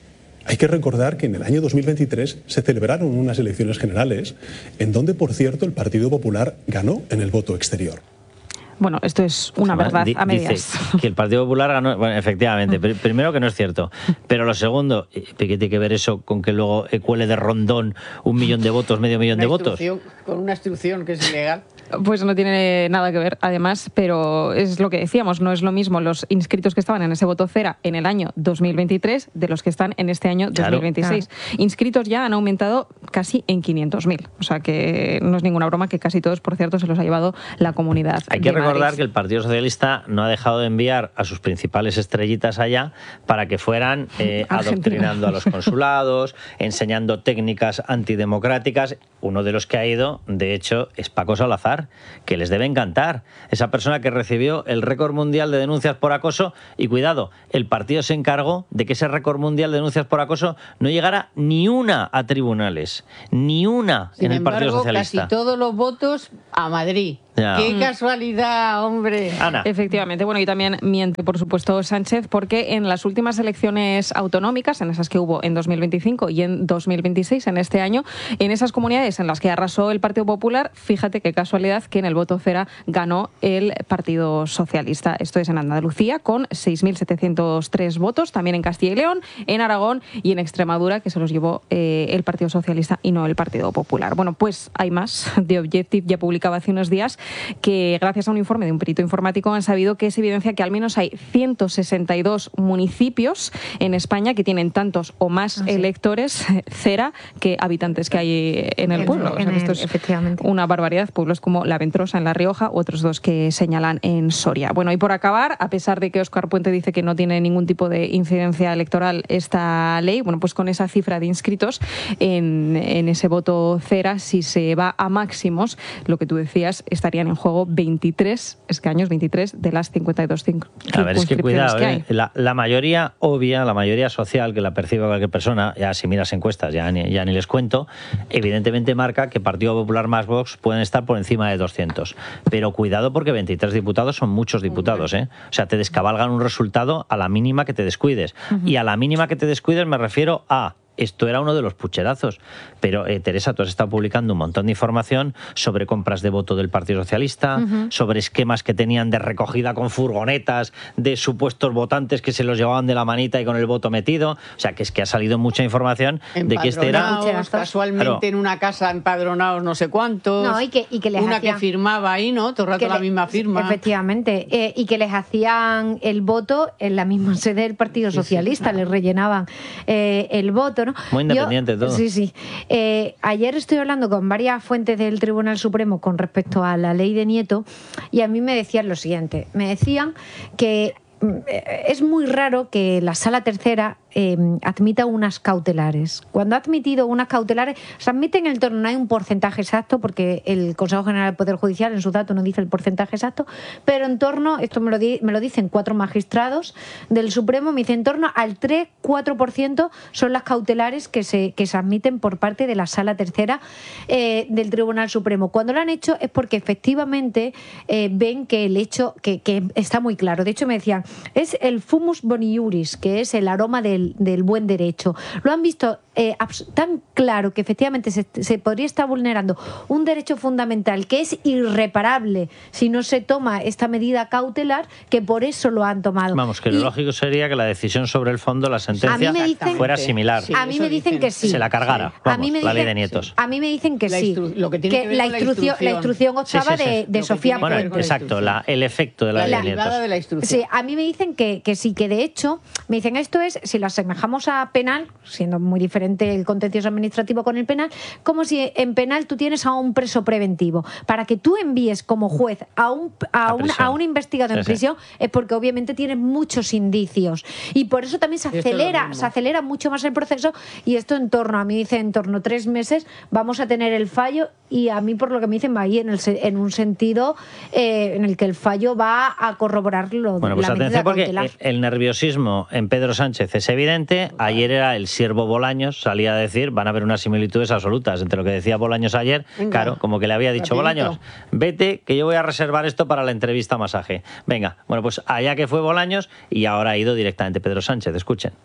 Hay que recordar que en el año dos mil veintitrés se celebraron unas elecciones generales en donde, por cierto, el Partido Popular ganó en el voto exterior. Bueno, esto es una verdad a medias. Dice que el Partido Popular ganó, bueno, efectivamente, pr primero que no es cierto, pero lo segundo, ¿qué tiene que ver eso con que luego cuele de Rondón un millón de votos, medio millón de votos? Con una instrucción que es ilegal. Pues no tiene nada que ver, además, pero es lo que decíamos, no es lo mismo los inscritos que estaban en ese voto cera en el año dos mil veintitrés de los que están en este año dos mil veintiséis. Claro, claro. Inscritos ya han aumentado casi en quinientos mil, o sea que no es ninguna broma, que casi todos, por cierto, se los ha llevado la Comunidad Hay que de recordar Madrid. Que el Partido Socialista no ha dejado de enviar a sus principales estrellitas allá para que fueran eh, adoctrinando a los consulados, enseñando técnicas antidemocráticas. Uno de los que ha ido, de hecho, es Paco Salazar, que les debe encantar. Esa persona que recibió el récord mundial de denuncias por acoso, y cuidado, el partido se encargó de que ese récord mundial de denuncias por acoso no llegara ni una a tribunales, ni una Sin en el embargo, Partido Socialista. Casi todos los votos a Madrid. Ya. ¡Qué casualidad, hombre! Ana. Efectivamente. Bueno, y también miente, por supuesto, Sánchez, porque en las últimas elecciones autonómicas, en esas que hubo en dos mil veinticinco y en dos mil veintiséis, en este año, en esas comunidades en las que arrasó el Partido Popular, fíjate qué casualidad que en el voto cera ganó el Partido Socialista. Esto es en Andalucía, con seis mil setecientos tres votos, también en Castilla y León, en Aragón y en Extremadura, que se los llevó eh, el Partido Socialista y no el Partido Popular. Bueno, pues hay más. The Objective ya publicaba hace unos días que gracias a un informe de un perito informático han sabido que es evidencia que al menos hay ciento sesenta y dos municipios en España que tienen tantos o más ah, sí. electores cera que habitantes que hay en el pueblo. O sea, que esto es una barbaridad. Pueblos como La Ventrosa en La Rioja, u otros dos que señalan en Soria. Bueno, y por acabar, a pesar de que Óscar Puente dice que no tiene ningún tipo de incidencia electoral esta ley, bueno, pues con esa cifra de inscritos en, en ese voto cera, si se va a máximos, lo que tú decías, estaría en juego veintitrés escaños, veintitrés de las cincuenta y dos circunscripciones A ver, es que cuidado, que hay. ¿eh? la, la mayoría obvia, la mayoría social que la percibe cualquier persona, ya si miras encuestas ya ni, ya ni les cuento, evidentemente marca que Partido Popular más Vox pueden estar por encima de doscientos. Pero cuidado porque veintitrés diputados son muchos diputados, ¿eh? O sea, te descabalgan un resultado a la mínima que te descuides. Uh-huh. Y a la mínima que te descuides me refiero a... Esto era uno de los pucherazos. Pero, eh, Teresa, tú has estado publicando un montón de información sobre compras de voto del Partido Socialista, uh-huh. sobre esquemas que tenían de recogida con furgonetas de supuestos votantes que se los llevaban de la manita y con el voto metido. O sea, que es que ha salido mucha información de que este era... casualmente claro. en una casa empadronados no sé cuántos. No, y que, y que les una hacían... que firmaba ahí, ¿no? Todo el rato la le... misma firma. Efectivamente. Eh, y que les hacían el voto en la misma sede del Partido sí, Socialista. Sí, sí. Les rellenaban eh, el voto, ¿no? Muy independiente Yo, todo. Sí, sí. Eh, ayer estoy hablando con varias fuentes del Tribunal Supremo con respecto a la ley de Nieto y a mí me decían lo siguiente. Me decían que es muy raro que la Sala Tercera eh, admita unas cautelares. Cuando ha admitido unas cautelares, se admiten en torno, no hay un porcentaje exacto, porque el Consejo General del Poder Judicial en sus datos no dice el porcentaje exacto, pero en torno, esto me lo, di, me lo dicen cuatro magistrados del Supremo, me dicen en torno al tres cuatro por ciento son las cautelares que se, que se admiten por parte de la Sala Tercera eh, del Tribunal Supremo. Cuando lo han hecho es porque efectivamente eh, ven que el hecho, que, que está muy claro. De hecho me decían, es el fumus boni iuris, que es el aroma del, del buen derecho. Lo han visto eh, tan claro que efectivamente se, se podría estar vulnerando un derecho fundamental que es irreparable si no se toma esta medida cautelar, que por eso lo han tomado. Vamos, que lo y, lógico sería que la decisión sobre el fondo, la sentencia, dicen, fuera similar. Sí, a mí me dicen que sí. Se la cargara, sí. Vamos, a mí me dicen, la ley de Nietos. Sí. A mí me dicen que la sí. Lo que tiene que, que ver la, con instrucción, la instrucción, la instrucción octava sí, sí, sí. de, de Sofía bueno, Puente. Exacto, la, el efecto de la, la ley de Nietos. De la instrucción. Sí, a mí me dicen que, que sí, que de hecho, me dicen esto es, si lo asemejamos a penal, siendo muy diferente el contencioso administrativo con el penal, como si en penal tú tienes a un preso preventivo. Para que tú envíes como juez a un, a un, a un investigado sí, en prisión sí. es porque obviamente tienes muchos indicios. Y por eso también se acelera, se acelera mucho más el proceso, y esto en torno, a mí dice en torno a tres meses vamos a tener el fallo, y a mí por lo que me dicen va ahí en, el, en un sentido eh, en el que el fallo va a corroborarlo. Bueno, pues la atención porque cautelar. El nerviosismo en Pedro Sánchez es evidente. Ayer era el siervo Bolaños, salía a decir, van a haber unas similitudes absolutas entre lo que decía Bolaños ayer, Venga. claro, como que le había dicho, Rapidito. Bolaños, vete que yo voy a reservar esto para la entrevista masaje. Venga, bueno, pues allá que fue Bolaños y ahora ha ido directamente Pedro Sánchez, escuchen.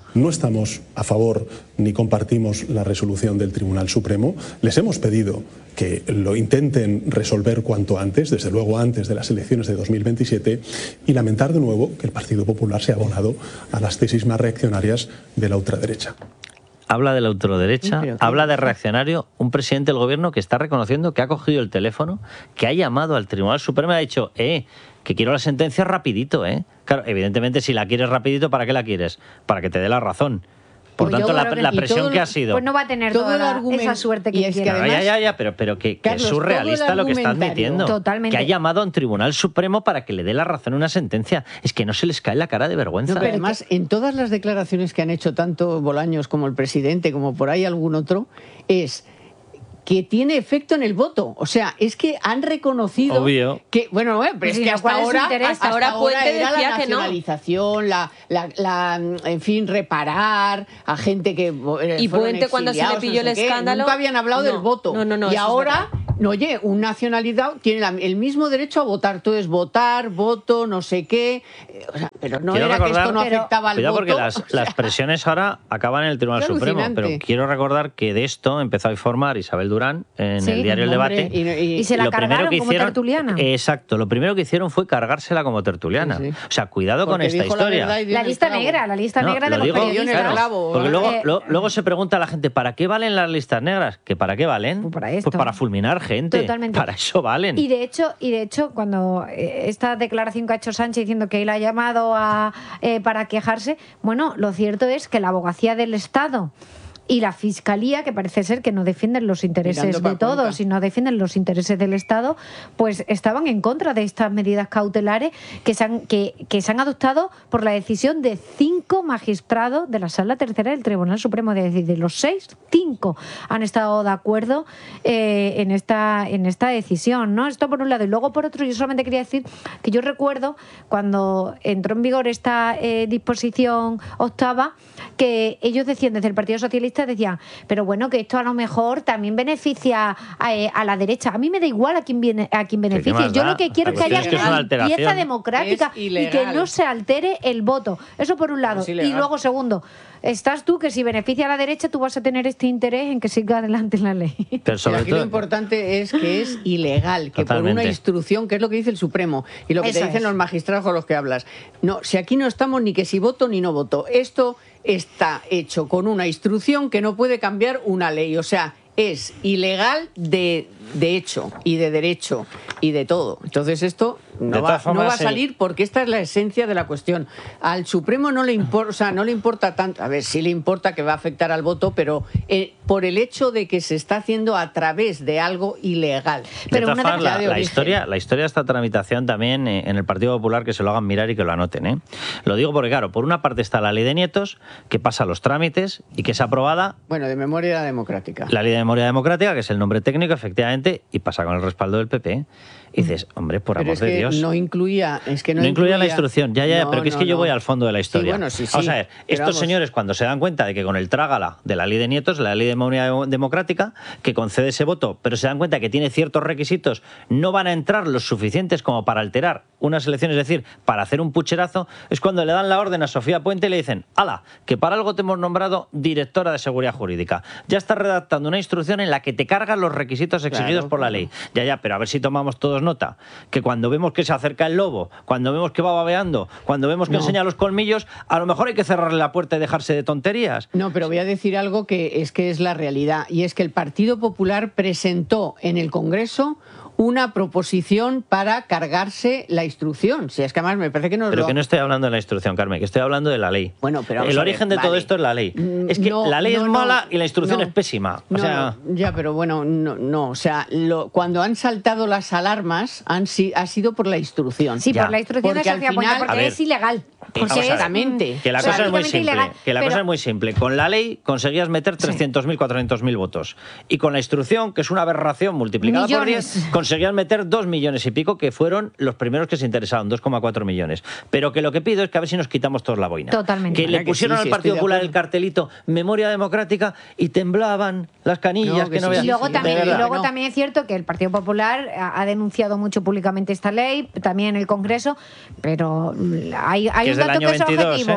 no estamos a favor ni compartimos la resolución del Tribunal Supremo. Les hemos pedido que lo intenten resolver cuanto antes, desde luego antes de las elecciones de dos mil veintisiete, y lamentar de nuevo que el Partido Popular se ha abonado a las tesis más reaccionarias de la ultraderecha. Habla de la ultraderecha, habla de reaccionario, un presidente del gobierno que está reconociendo que ha cogido el teléfono, que ha llamado al Tribunal Supremo y ha dicho, eh, que quiero la sentencia rapidito, eh. Claro, evidentemente si la quieres rapidito, ¿para qué la quieres? Para que te dé la razón. Por Pues tanto, la, que la presión todo, que ha sido... Pues no va a tener toda la, esa suerte que quiere. Además, ya, ya, ya, pero, pero que, Carlos, que es surrealista lo que está admitiendo. Totalmente. Que ha llamado a un Tribunal Supremo para que le dé la razón a una sentencia. Es que no se les cae la cara de vergüenza. No, pero además, en todas las declaraciones que han hecho tanto Bolaños como el presidente, como por ahí algún otro, es... que tiene efecto en el voto. O sea, es que han reconocido Obvio. que, bueno, bueno, pero es que hasta ahora, hasta ahora, ahora era la nacionalización, la, la, la, en fin, reparar a gente que y Puente cuando se le pilló no el sé escándalo. Nunca habían hablado no, del voto. No, no, no, y ahora, no, oye, un nacionalizado tiene la, el mismo derecho a votar. Entonces, votar, voto, no sé qué. O sea, pero no quiero era recordar, que esto no pero, afectaba al cuidado voto. porque las, o sea, las presiones ahora acaban en el Tribunal Supremo. alucinante. Pero quiero recordar que de esto empezó a informar Isabel Durán en Sí, el diario El hombre, Debate. Y, y, y se la lo cargaron que como hicieron, tertuliana. Exacto, lo primero que hicieron fue cargársela como tertuliana. Sí, sí. O sea, cuidado porque con esta dijo historia. La, la lista negra, la lista no, negra de los digo, periodistas. Claro, porque luego, eh, lo, luego se pregunta a la gente, ¿para qué valen las listas negras? ¿Que para qué valen? Pues para esto. Pues para fulminar gente. Totalmente. Para eso valen. Y de hecho, y de hecho cuando eh, esta declaración que ha hecho Sánchez diciendo que él ha llamado a, eh, para quejarse, bueno, lo cierto es que la abogacía del Estado y la Fiscalía, que parece ser que no defienden los intereses de todos y no defienden los intereses del Estado, pues estaban en contra de estas medidas cautelares que se han, que, que se han adoptado por la decisión de cinco magistrados de la Sala Tercera del Tribunal Supremo. Es decir, de los seis, cinco han estado de acuerdo eh, en, esta, en esta decisión, ¿no? Esto por un lado. Y luego por otro, yo solamente quería decir que yo recuerdo cuando entró en vigor esta eh, disposición octava, que ellos decían desde el Partido Socialista, decían, pero bueno, que esto a lo mejor también beneficia a, eh, a la derecha. A mí me da igual a quién viene, a quién beneficie. Yo lo que quiero es que haya una limpieza democrática y que no se altere el voto. Eso por un lado. Y luego, segundo, estás tú que si beneficia a la derecha tú vas a tener este interés en que siga adelante la ley. Pero sobre aquí todo, lo importante es que es ilegal, que totalmente. Por una instrucción, que es lo que dice el Supremo y lo que Eso te dicen es. Los magistrados con los que hablas. No, si aquí no estamos ni que si voto ni no voto. Esto está hecho con una instrucción que no puede cambiar una ley. O sea, es ilegal de, de hecho y de derecho y de todo. Entonces esto no va, no va a salir porque esta es la esencia de la cuestión. Al Supremo no le importa, o sea, no le importa tanto, a ver, sí le importa que va a afectar al voto, pero eh, por el hecho de que se está haciendo a través de algo ilegal. Pero de una formas, la, de la historia, la historia de esta tramitación también eh, en el Partido Popular, que se lo hagan mirar y que lo anoten, ¿eh? Lo digo porque, claro, por una parte está la ley de nietos, que pasa los trámites y que es aprobada. Bueno, de memoria democrática. La ley de memoria democrática, que es el nombre técnico, efectivamente, y pasa con el respaldo del P P. Y dices, hombre, por pero amor es de que Dios. No incluía, es que no, no incluía, incluía la instrucción, ya, ya, no, pero que es que no, yo no. voy al fondo de la historia. Sí, bueno, sí, sí. Vamos a ver, estos vamos. señores, cuando se dan cuenta de que con el trágala de la ley de nietos, la ley de memoria democrática, que concede ese voto, pero se dan cuenta que tiene ciertos requisitos, no van a entrar los suficientes como para alterar unas elecciones, es decir, para hacer un pucherazo, es cuando le dan la orden a Sofía Puente y le dicen, ala, que para algo te hemos nombrado directora de Seguridad Jurídica. Ya estás redactando una instrucción en la que te cargan los requisitos exigidos claro, por la ley. Ya, ya, pero a ver si tomamos todos nota, que cuando vemos que se acerca el lobo, cuando vemos que va babeando, cuando vemos que no. enseña los colmillos, a lo mejor hay que cerrarle la puerta y dejarse de tonterías. No, pero voy a decir algo que es que es la realidad, y es que el Partido Popular presentó en el Congreso una proposición para cargarse la instrucción. Si es que además me parece que no Pero lo... que no estoy hablando de la instrucción, Carmen, que estoy hablando de la ley. Bueno, pero el origen ver, de todo vale. esto es la ley. Es que no, la ley no, es mala no, y la instrucción no, es pésima. O no, sea... no, ya, pero bueno, no, no o sea, lo, cuando han saltado las alarmas han, ha sido por la instrucción. Sí, ya. por la instrucción porque de Sofía Puente, porque ver, es ilegal. Porque exactamente. Es, que la cosa es muy simple. Ilegal, que la pero... cosa es muy simple. Con la ley conseguías meter trescientos mil, cuatrocientos mil votos. Y con la instrucción, que es una aberración multiplicada millones. por diez, conseguías meter dos millones y pico, que fueron los primeros que se interesaron, dos coma cuatro millones. Pero que lo que pido es que a ver si nos quitamos todos la boina. Totalmente. Que le pusieron que sí, al sí, Partido Popular el cartelito Memoria Democrática y temblaban las canillas. No, que que no sí, veas. Y luego, sí, también, y luego no. también es cierto que el Partido Popular ha denunciado mucho públicamente esta ley, también en el Congreso, pero hay, hay Que un es del dato año que es veintidós, objetivo. ¿eh?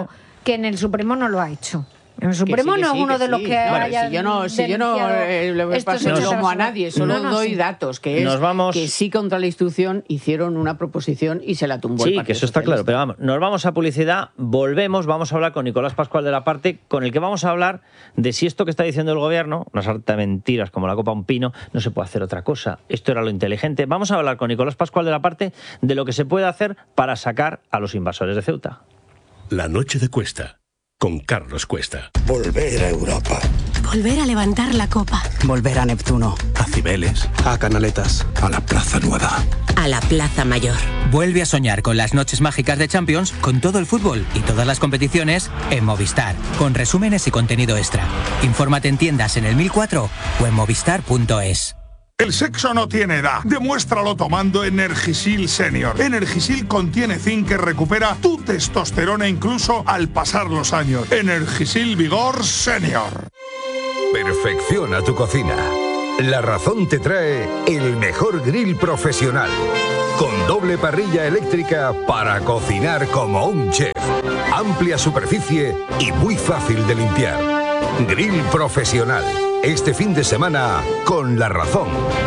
que en el Supremo no lo ha hecho. El Supremo que sí, que no sí, es uno que de los sí. que Bueno, haya si yo no, si yo no eh, le paso el lomo a nadie, solo no, no, doy sí. datos, que es Nos vamos... que sí contra la institución hicieron una proposición y se la tumbó sí, el Partido que eso está Socialista. claro, pero vamos, nos vamos a publicidad, volvemos, vamos a hablar con Nicolás Pascual de la Parte, con el que vamos a hablar de si esto que está diciendo el gobierno, una sarta de mentiras como la copa a un pino, no se puede hacer otra cosa, esto era lo inteligente. Vamos a hablar con Nicolás Pascual de la Parte de lo que se puede hacer para sacar a los invasores de Ceuta. La noche de Cuesta, con Carlos Cuesta. Volver a Europa. Volver a levantar la copa. Volver a Neptuno. A Cibeles. A Canaletas. A la Plaza Nueva. A la Plaza Mayor. Vuelve a soñar con las noches mágicas de Champions, con todo el fútbol y todas las competiciones en Movistar, con resúmenes y contenido extra. Infórmate en tiendas en el mil cuatro o en movistar punto es. El sexo no tiene edad. Demuéstralo tomando Energisil Senior. Energisil contiene zinc que recupera tu testosterona incluso al pasar los años. Energisil Vigor Senior. Perfecciona tu cocina. La Razón te trae el mejor grill profesional. Con doble parrilla eléctrica para cocinar como un chef. Amplia superficie y muy fácil de limpiar. Grill profesional. Este fin de semana con La Razón.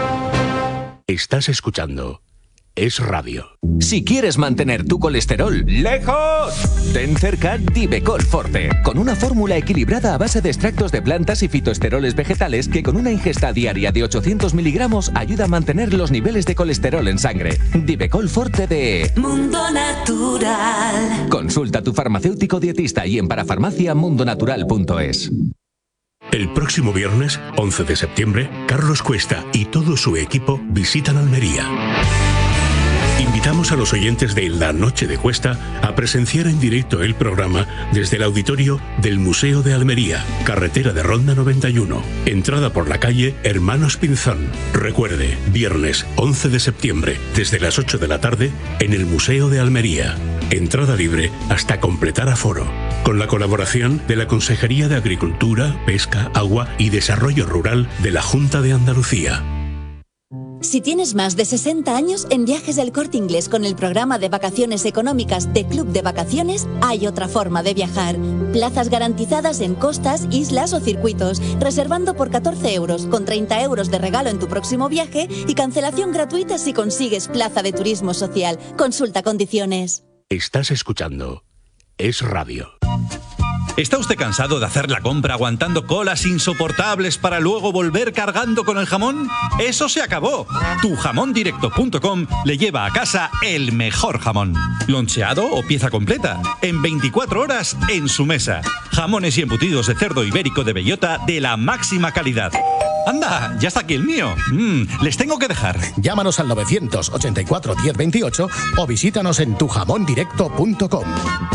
Estás escuchando Es Radio. Si quieres mantener tu colesterol lejos, ten cerca Divecol Forte, con una fórmula equilibrada a base de extractos de plantas y fitoesteroles vegetales que con una ingesta diaria de ochocientos miligramos ayuda a mantener los niveles de colesterol en sangre. Divecol Forte de Mundo Natural. Consulta a tu farmacéutico dietista y en parafarmacia mundonatural punto es. El próximo viernes, once de septiembre, Carlos Cuesta y todo su equipo visitan Almería. Invitamos a los oyentes de La Noche de Cuesta a presenciar en directo el programa desde el auditorio del Museo de Almería, carretera de Ronda noventa y uno, entrada por la calle Hermanos Pinzón. Recuerde, viernes once de septiembre, desde las ocho de la tarde, en el Museo de Almería. Entrada libre hasta completar aforo. Con la colaboración de la Consejería de Agricultura, Pesca, Agua y Desarrollo Rural de la Junta de Andalucía. Si tienes más de sesenta años, en Viajes del Corte Inglés con el programa de vacaciones económicas de Club de Vacaciones, hay otra forma de viajar. Plazas garantizadas en costas, islas o circuitos, reservando por catorce euros, con treinta euros de regalo en tu próximo viaje y cancelación gratuita si consigues plaza de turismo social. Consulta condiciones. Estás escuchando Es Radio. ¿Está usted cansado de hacer la compra aguantando colas insoportables para luego volver cargando con el jamón? ¡Eso se acabó! tu jamón directo punto com le lleva a casa el mejor jamón. Loncheado o pieza completa, en veinticuatro horas en su mesa. Jamones y embutidos de cerdo ibérico de bellota de la máxima calidad. ¡Anda! ¡Ya está aquí el mío! Mm, les tengo que dejar. Llámanos al novecientos ochenta y cuatro diez veintiocho o visítanos en tu jamón directo punto com.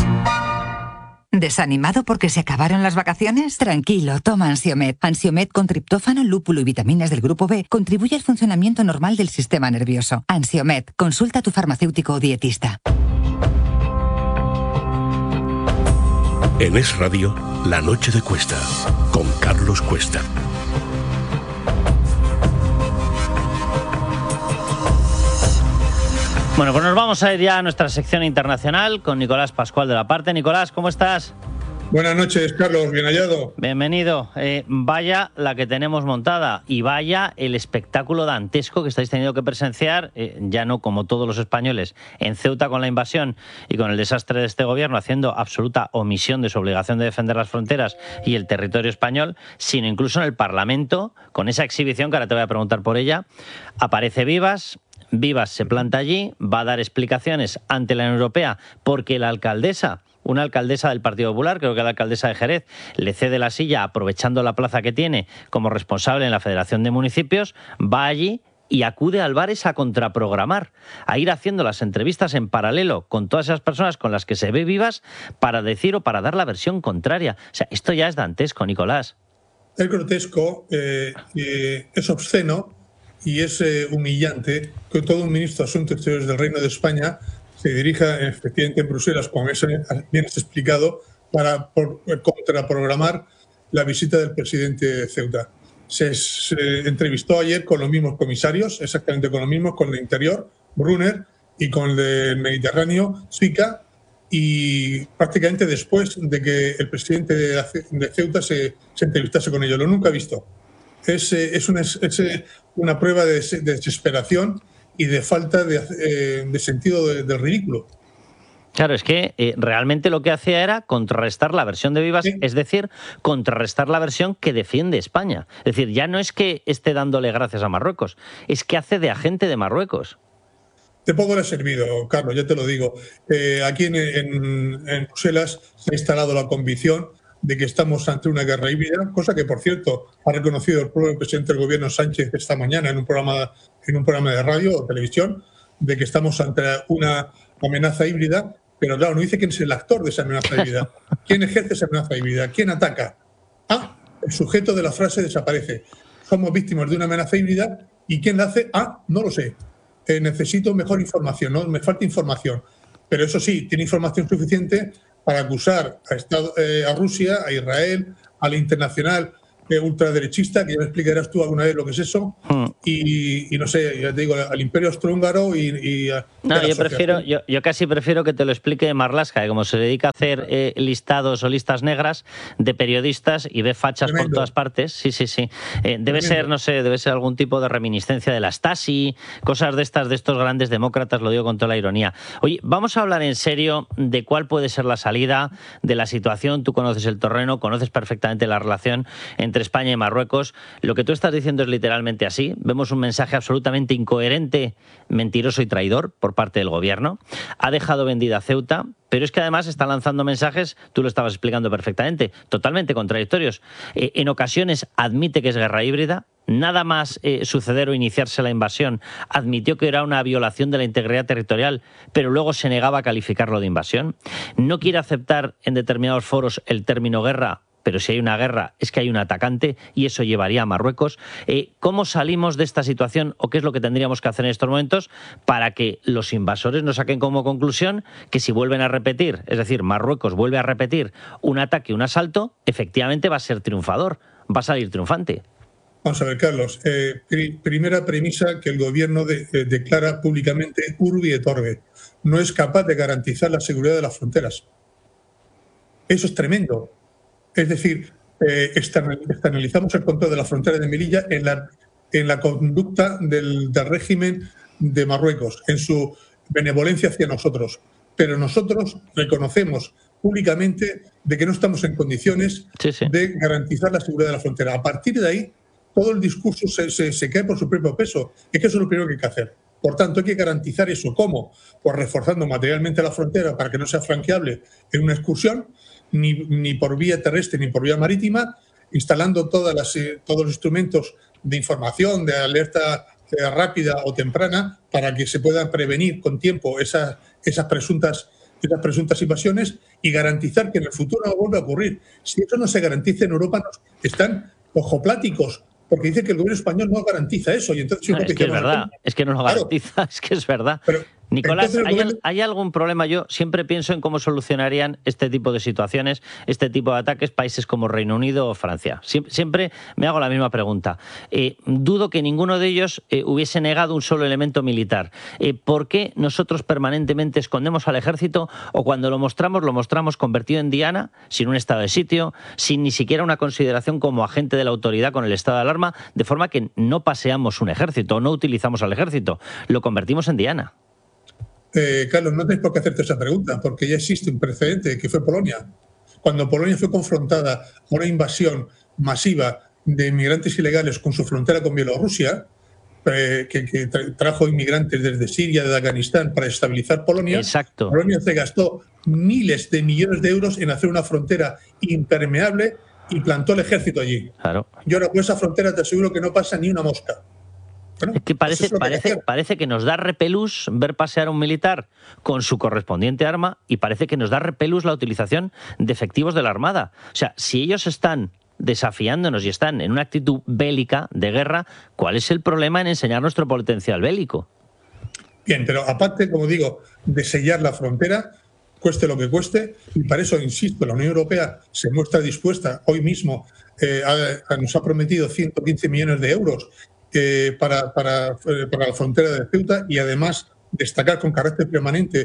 ¿Desanimado porque se acabaron las vacaciones? Tranquilo, toma Ansiomed. Ansiomed con triptófano, lúpulo y vitaminas del grupo B contribuye al funcionamiento normal del sistema nervioso. Ansiomed, consulta a tu farmacéutico o dietista. En Es Radio, La Noche de Cuesta, con Carlos Cuesta. Bueno, pues nos vamos a ir ya a nuestra sección internacional con Nicolás Pascual de la Parte. Nicolás, ¿cómo estás? Buenas noches, Carlos, bien hallado. Bienvenido. Eh, vaya la que tenemos montada y vaya el espectáculo dantesco que estáis teniendo que presenciar, eh, ya no como todos los españoles, en Ceuta con la invasión y con el desastre de este gobierno haciendo absoluta omisión de su obligación de defender las fronteras y el territorio español, sino incluso en el Parlamento, con esa exhibición que ahora te voy a preguntar por ella. Aparece Vivas. Vivas se planta allí, va a dar explicaciones ante la Unión Europea porque la alcaldesa, una alcaldesa del Partido Popular, creo que la alcaldesa de Jerez, le cede la silla aprovechando la plaza que tiene como responsable en la Federación de Municipios, va allí y acude a Albares a contraprogramar, a ir haciendo las entrevistas en paralelo con todas esas personas con las que se ve Vivas para decir o para dar la versión contraria. O sea, esto ya es dantesco, Nicolás. Es grotesco, eh, eh, es obsceno y es eh, humillante que todo un ministro de Asuntos Exteriores del Reino de España se dirija efectivamente en Bruselas, como bien has explicado, para por, contraprogramar la visita del presidente de Ceuta. Se, se entrevistó ayer con los mismos comisarios, exactamente con los mismos, con el Interior, Brunner, y con el del Mediterráneo, Zwica, y prácticamente después de que el presidente de, de Ceuta se, se entrevistase con ellos. Lo nunca he visto. Es, es, una, es una prueba de, de desesperación y de falta de, eh, de sentido de, del ridículo. Claro, es que eh, realmente lo que hacía era contrarrestar la versión de Vivas, sí. Es decir, contrarrestar la versión que defiende España. Es decir, ya no es que esté dándole gracias a Marruecos, es que hace de agente de Marruecos. De poco le ha servido, Carlos, ya te lo digo. Eh, aquí en, en, en Bruselas se ha instalado la convicción de que estamos ante una guerra híbrida, cosa que, por cierto, ha reconocido el propio presidente del gobierno Sánchez esta mañana en un programa, en un programa de radio o televisión, de que estamos ante una amenaza híbrida, pero claro, no dice quién es el actor de esa amenaza híbrida, quién ejerce esa amenaza híbrida, quién ataca. Ah, el sujeto de la frase desaparece. Somos víctimas de una amenaza híbrida y quién la hace, ah, no lo sé. Eh, necesito mejor información, ¿no? Me falta información. Pero eso sí, tiene información suficiente para acusar a, Estado, eh, a Rusia, a Israel, a la internacional eh, ultraderechista, que ya me explicarás tú alguna vez lo que es eso, hmm. y, y no sé, ya te digo, al Imperio Austrohúngaro y, y a, no, yo prefiero, yo, yo casi prefiero que te lo explique Marlaska, que como se dedica a hacer eh, listados o listas negras de periodistas y ve fachas Tremendo. Por todas partes, sí, sí, sí. Eh, debe Tremendo. ser, no sé, debe ser algún tipo de reminiscencia de la Stasi, cosas de estas, de estos grandes demócratas, lo digo con toda la ironía. Oye, vamos a hablar en serio de cuál puede ser la salida de la situación. Tú conoces el terreno, conoces perfectamente la relación entre España y Marruecos. Lo que tú estás diciendo es literalmente así. Vemos un mensaje absolutamente incoherente, mentiroso y traidor por parte del gobierno. Ha dejado vendida Ceuta, pero es que además está lanzando mensajes, tú lo estabas explicando perfectamente, totalmente contradictorios. Eh, en ocasiones admite que es guerra híbrida, nada más eh, suceder o iniciarse la invasión, admitió que era una violación de la integridad territorial, pero luego se negaba a calificarlo de invasión. No quiere aceptar en determinados foros el término guerra, pero si hay una guerra es que hay un atacante y eso llevaría a Marruecos. Eh, ¿Cómo salimos de esta situación o qué es lo que tendríamos que hacer en estos momentos para que los invasores nos saquen como conclusión que si vuelven a repetir, es decir, Marruecos vuelve a repetir un ataque, un asalto, efectivamente va a ser triunfador, va a salir triunfante? Vamos a ver, Carlos. Eh, pri primera premisa que el gobierno de, eh, declara públicamente urbi et orbi. No es capaz de garantizar la seguridad de las fronteras. Eso es tremendo. Es decir, eh, externalizamos el control de la frontera de Melilla en la, en la conducta del, del régimen de Marruecos, en su benevolencia hacia nosotros. Pero nosotros reconocemos públicamente de que no estamos en condiciones sí, sí. de garantizar la seguridad de la frontera. A partir de ahí, todo el discurso se, se, se cae por su propio peso. Es que eso es lo primero que hay que hacer. Por tanto, hay que garantizar eso. ¿Cómo? Pues reforzando materialmente la frontera para que no sea franqueable en una excursión, Ni, ni por vía terrestre ni por vía marítima, instalando todas las, eh, todos los instrumentos de información, de alerta eh, rápida o temprana, para que se puedan prevenir con tiempo esas, esas, presuntas, esas presuntas invasiones y garantizar que en el futuro no vuelva a ocurrir. Si eso no se garantiza en Europa, nos están ojopláticos, porque dice que el gobierno español no garantiza eso. Y entonces, no, es que es verdad, es que no lo garantiza, claro. Es que es verdad. Pero, Nicolás, ¿hay, gobierno... ¿hay algún problema? Yo siempre pienso en cómo solucionarían este tipo de situaciones, este tipo de ataques, países como Reino Unido o Francia. Siempre, siempre me hago la misma pregunta. Eh, dudo que ninguno de ellos eh, hubiese negado un solo elemento militar. Eh, ¿Por qué nosotros permanentemente escondemos al ejército o cuando lo mostramos, lo mostramos convertido en diana, sin un estado de sitio, sin ni siquiera una consideración como agente de la autoridad con el estado de alarma, de forma que no paseamos un ejército, no utilizamos al ejército, lo convertimos en diana? Eh, Carlos, no tenéis por qué hacerte esa pregunta, porque ya existe un precedente, que fue Polonia. Cuando Polonia fue confrontada a una invasión masiva de inmigrantes ilegales con su frontera con Bielorrusia, eh, que, que trajo inmigrantes desde Siria, de Afganistán, para estabilizar Polonia, Exacto. Polonia se gastó miles de millones de euros en hacer una frontera impermeable y plantó el ejército allí. Claro. Y ahora por esa frontera te aseguro que no pasa ni una mosca. Bueno, es que parece, es parece, que parece que nos da repelús ver pasear a un militar con su correspondiente arma y parece que nos da repelús la utilización de efectivos de la Armada. O sea, si ellos están desafiándonos y están en una actitud bélica de guerra, ¿cuál es el problema en enseñar nuestro potencial bélico? Bien, pero aparte, como digo, de sellar la frontera, cueste lo que cueste, y para eso, insisto, la Unión Europea se muestra dispuesta, hoy mismo eh, a, a, nos ha prometido ciento quince millones de euros Eh, para, para, para la frontera de Ceuta y además destacar con carácter permanente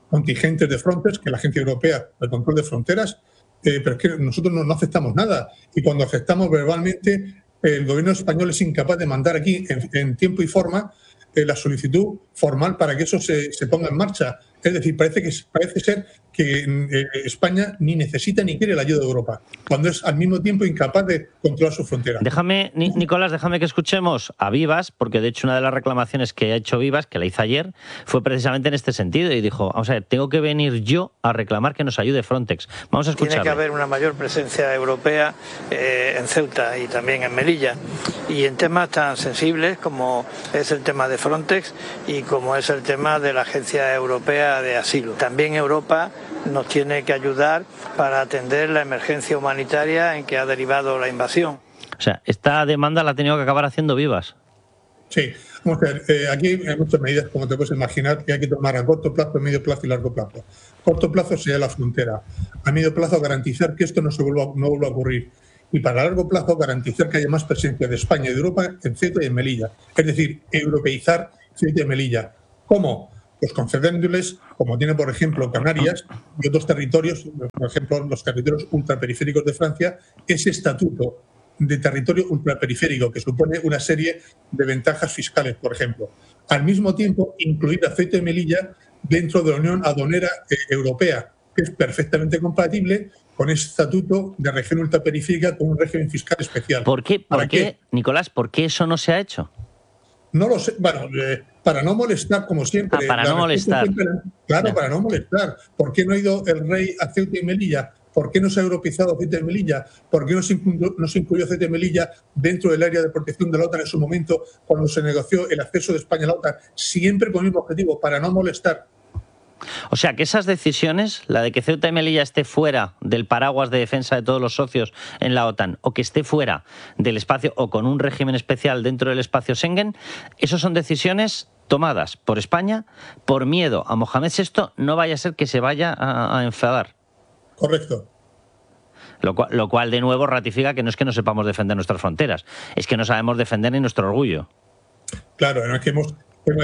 contingentes de Frontex, que es la Agencia Europea del Control de Fronteras, eh, pero es que nosotros no, no aceptamos nada. Y cuando aceptamos verbalmente, el gobierno español es incapaz de mandar aquí en, en tiempo y forma eh, la solicitud formal para que eso se, se ponga en marcha. Es decir, parece que parece ser que eh, España ni necesita ni quiere la ayuda de Europa, cuando es al mismo tiempo incapaz de controlar su frontera. Déjame, Nicolás, déjame que escuchemos a Vivas, porque de hecho una de las reclamaciones que ha hecho Vivas, que la hizo ayer, fue precisamente en este sentido, y dijo, vamos a ver, tengo que venir yo a reclamar que nos ayude Frontex. Vamos a escucharle. Tiene que haber una mayor presencia europea eh, en Ceuta y también en Melilla, y en temas tan sensibles como es el tema de Frontex y como es el tema de la Agencia Europea de Asilo. También Europa nos tiene que ayudar para atender la emergencia humanitaria en que ha derivado la invasión. O sea, esta demanda la ha tenido que acabar haciendo Vivas. Sí, vamos a ver, eh, aquí hay muchas medidas, como te puedes imaginar, que hay que tomar a corto plazo, medio plazo y largo plazo. Corto plazo sería la frontera. A medio plazo garantizar que esto no se vuelva, no vuelva a ocurrir. Y para largo plazo garantizar que haya más presencia de España y de Europa en Ceuta y en Melilla. Es decir, europeizar Ceuta y Melilla. ¿Cómo? Pues concediéndoles, como tiene por ejemplo Canarias y otros territorios, por ejemplo los territorios ultraperiféricos de Francia, ese estatuto de territorio ultraperiférico que supone una serie de ventajas fiscales, por ejemplo. Al mismo tiempo, incluir a Ceuta y Melilla dentro de la Unión Aduanera eh, Europea, que es perfectamente compatible con ese estatuto de región ultraperiférica con un régimen fiscal especial. ¿Por qué, por qué, qué? Nicolás, por qué eso no se ha hecho? No lo sé, bueno, eh, para no molestar, como siempre. Ah, para no molestar. Siempre, claro, no. para no molestar. ¿Por qué no ha ido el rey a Ceuta y Melilla? ¿Por qué no se ha europeizado Ceuta y Melilla? ¿Por qué no se incluyó, no se incluyó Ceuta y Melilla dentro del área de protección de la OTAN en su momento, cuando se negoció el acceso de España a la OTAN? Siempre con el mismo objetivo, para no molestar. O sea, que esas decisiones, la de que Ceuta y Melilla esté fuera del paraguas de defensa de todos los socios en la OTAN, o que esté fuera del espacio o con un régimen especial dentro del espacio Schengen, esas son decisiones tomadas por España por miedo a Mohamed sexto no vaya a ser que se vaya a, a enfadar. Correcto. Lo cual, lo cual, de nuevo, ratifica que no es que no sepamos defender nuestras fronteras, es que no sabemos defender ni nuestro orgullo. Claro, no es que hemos...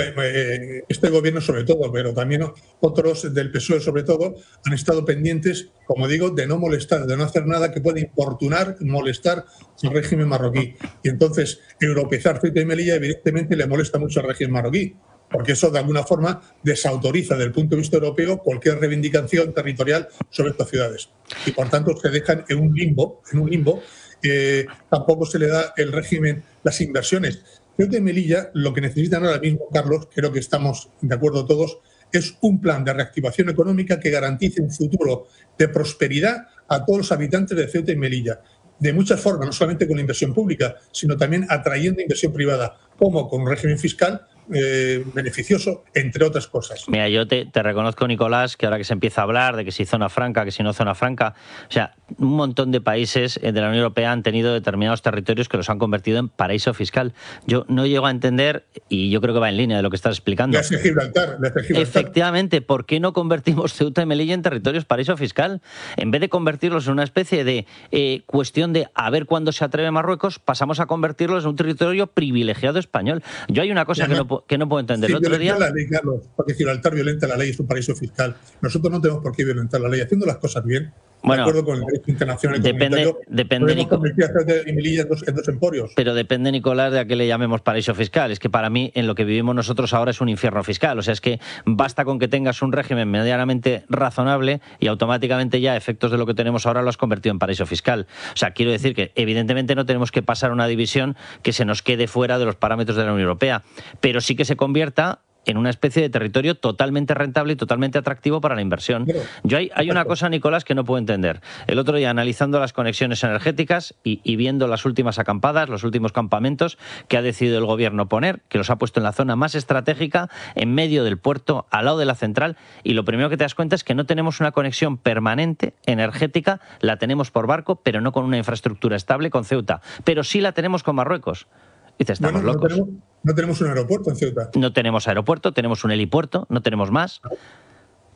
Este gobierno sobre todo, pero también otros del P S O E sobre todo, han estado pendientes, como digo, de no molestar, de no hacer nada que pueda importunar, molestar al régimen marroquí. Y entonces, europeizar Ceuta y Melilla evidentemente le molesta mucho al régimen marroquí, porque eso de alguna forma desautoriza desde el punto de vista europeo cualquier reivindicación territorial sobre estas ciudades. Y por tanto se dejan en un limbo, en un limbo, eh, tampoco se le da el régimen, las inversiones. Ceuta y Melilla lo que necesitan ahora mismo, Carlos, creo que estamos de acuerdo todos, es un plan de reactivación económica que garantice un futuro de prosperidad a todos los habitantes de Ceuta y Melilla. De muchas formas, no solamente con la inversión pública, sino también atrayendo inversión privada, como con un régimen fiscal eh, beneficioso, entre otras cosas. Mira, yo te, te reconozco, Nicolás, que ahora que se empieza a hablar de que si zona franca, que si no zona franca, o sea, un montón de países de la Unión Europea han tenido determinados territorios que los han convertido en paraíso fiscal. Yo no llego a entender, y yo creo que va en línea de lo que estás explicando. Desde Gibraltar, desde Gibraltar. Efectivamente, ¿por qué no convertimos Ceuta y Melilla en territorios paraíso fiscal? En vez de convertirlos en una especie de eh, cuestión de a ver cuándo se atreve Marruecos, pasamos a convertirlos en un territorio privilegiado español. Yo hay una cosa que no, que no puedo entender. Sí, el otro día... la ley, Carlos, porque Gibraltar violenta la ley, es un paraíso fiscal. Nosotros no tenemos por qué violentar la ley. Haciendo las cosas bien, bueno, de acuerdo con el derecho internacional y depende, depende podemos convertir a Ceuta y Melilla en dos, en dos emporios. Pero depende, Nicolás, de a qué le llamemos paraíso fiscal. Es que para mí, en lo que vivimos nosotros ahora es un infierno fiscal. O sea, es que basta con que tengas un régimen medianamente razonable y automáticamente ya, a efectos de lo que tenemos ahora, lo has convertido en paraíso fiscal. O sea, quiero decir que evidentemente no tenemos que pasar a una división que se nos quede fuera de los parámetros de la Unión Europea, pero sí que se convierta en una especie de territorio totalmente rentable y totalmente atractivo para la inversión. Yo hay, hay una cosa, Nicolás, que no puedo entender. El otro día, analizando las conexiones energéticas y, y viendo las últimas acampadas, los últimos campamentos que ha decidido el gobierno poner, que los ha puesto en la zona más estratégica, en medio del puerto, al lado de la central, y lo primero que te das cuenta es que no tenemos una conexión permanente energética, la tenemos por barco, pero no con una infraestructura estable con Ceuta, pero sí la tenemos con Marruecos. Y te estamos bueno, no locos. Tenemos, no tenemos un aeropuerto en Ceuta. No tenemos aeropuerto, tenemos un helipuerto, no tenemos más.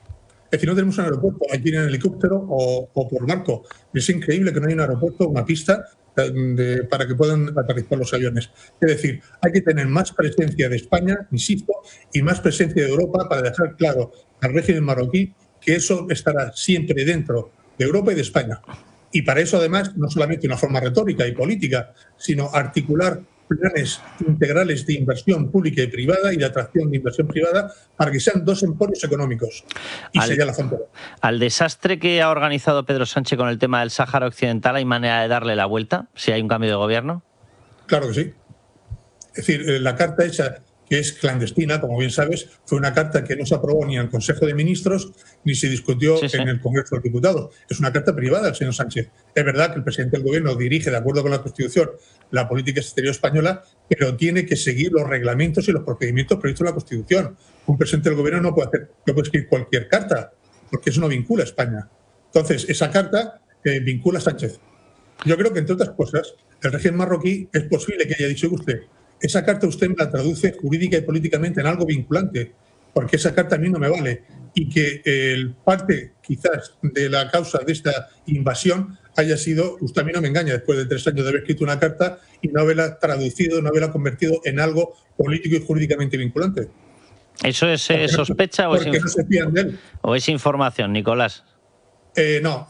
Es decir, no tenemos un aeropuerto, hay que ir en helicóptero o, o por barco. Es increíble que no haya un aeropuerto, una pista de, para que puedan aterrizar los aviones. Es decir, hay que tener más presencia de España, insisto, y más presencia de Europa para dejar claro al régimen marroquí que eso estará siempre dentro de Europa y de España. Y para eso, además, no solamente una forma retórica y política, sino articular planes integrales de inversión pública y privada y de atracción de inversión privada para que sean dos emporios económicos. Y al, sería la frontera. Al desastre que ha organizado Pedro Sánchez con el tema del Sáhara Occidental, ¿hay manera de darle la vuelta si hay un cambio de gobierno? Claro que sí. Es decir, la carta hecha, que es clandestina, como bien sabes, fue una carta que no se aprobó ni en el Consejo de Ministros ni se discutió sí, sí. en el Congreso de los Diputados. Es una carta privada del señor Sánchez. Es verdad que el presidente del Gobierno dirige, de acuerdo con la Constitución, la política exterior española, pero tiene que seguir los reglamentos y los procedimientos previstos en la Constitución. Un presidente del Gobierno no puede, hacer, no puede escribir cualquier carta, porque eso no vincula a España. Entonces, esa carta eh, vincula a Sánchez. Yo creo que, entre otras cosas, el régimen marroquí es posible que haya dicho usted, esa carta usted me la traduce jurídica y políticamente en algo vinculante, porque esa carta a mí no me vale. Y que el parte, quizás, de la causa de esta invasión haya sido, usted a mí no me engaña, después de tres años de haber escrito una carta y no haberla traducido, no haberla convertido en algo político y jurídicamente vinculante. ¿Eso es eh, sospecha o es, no se fían de él. o es información, Nicolás? Eh, no,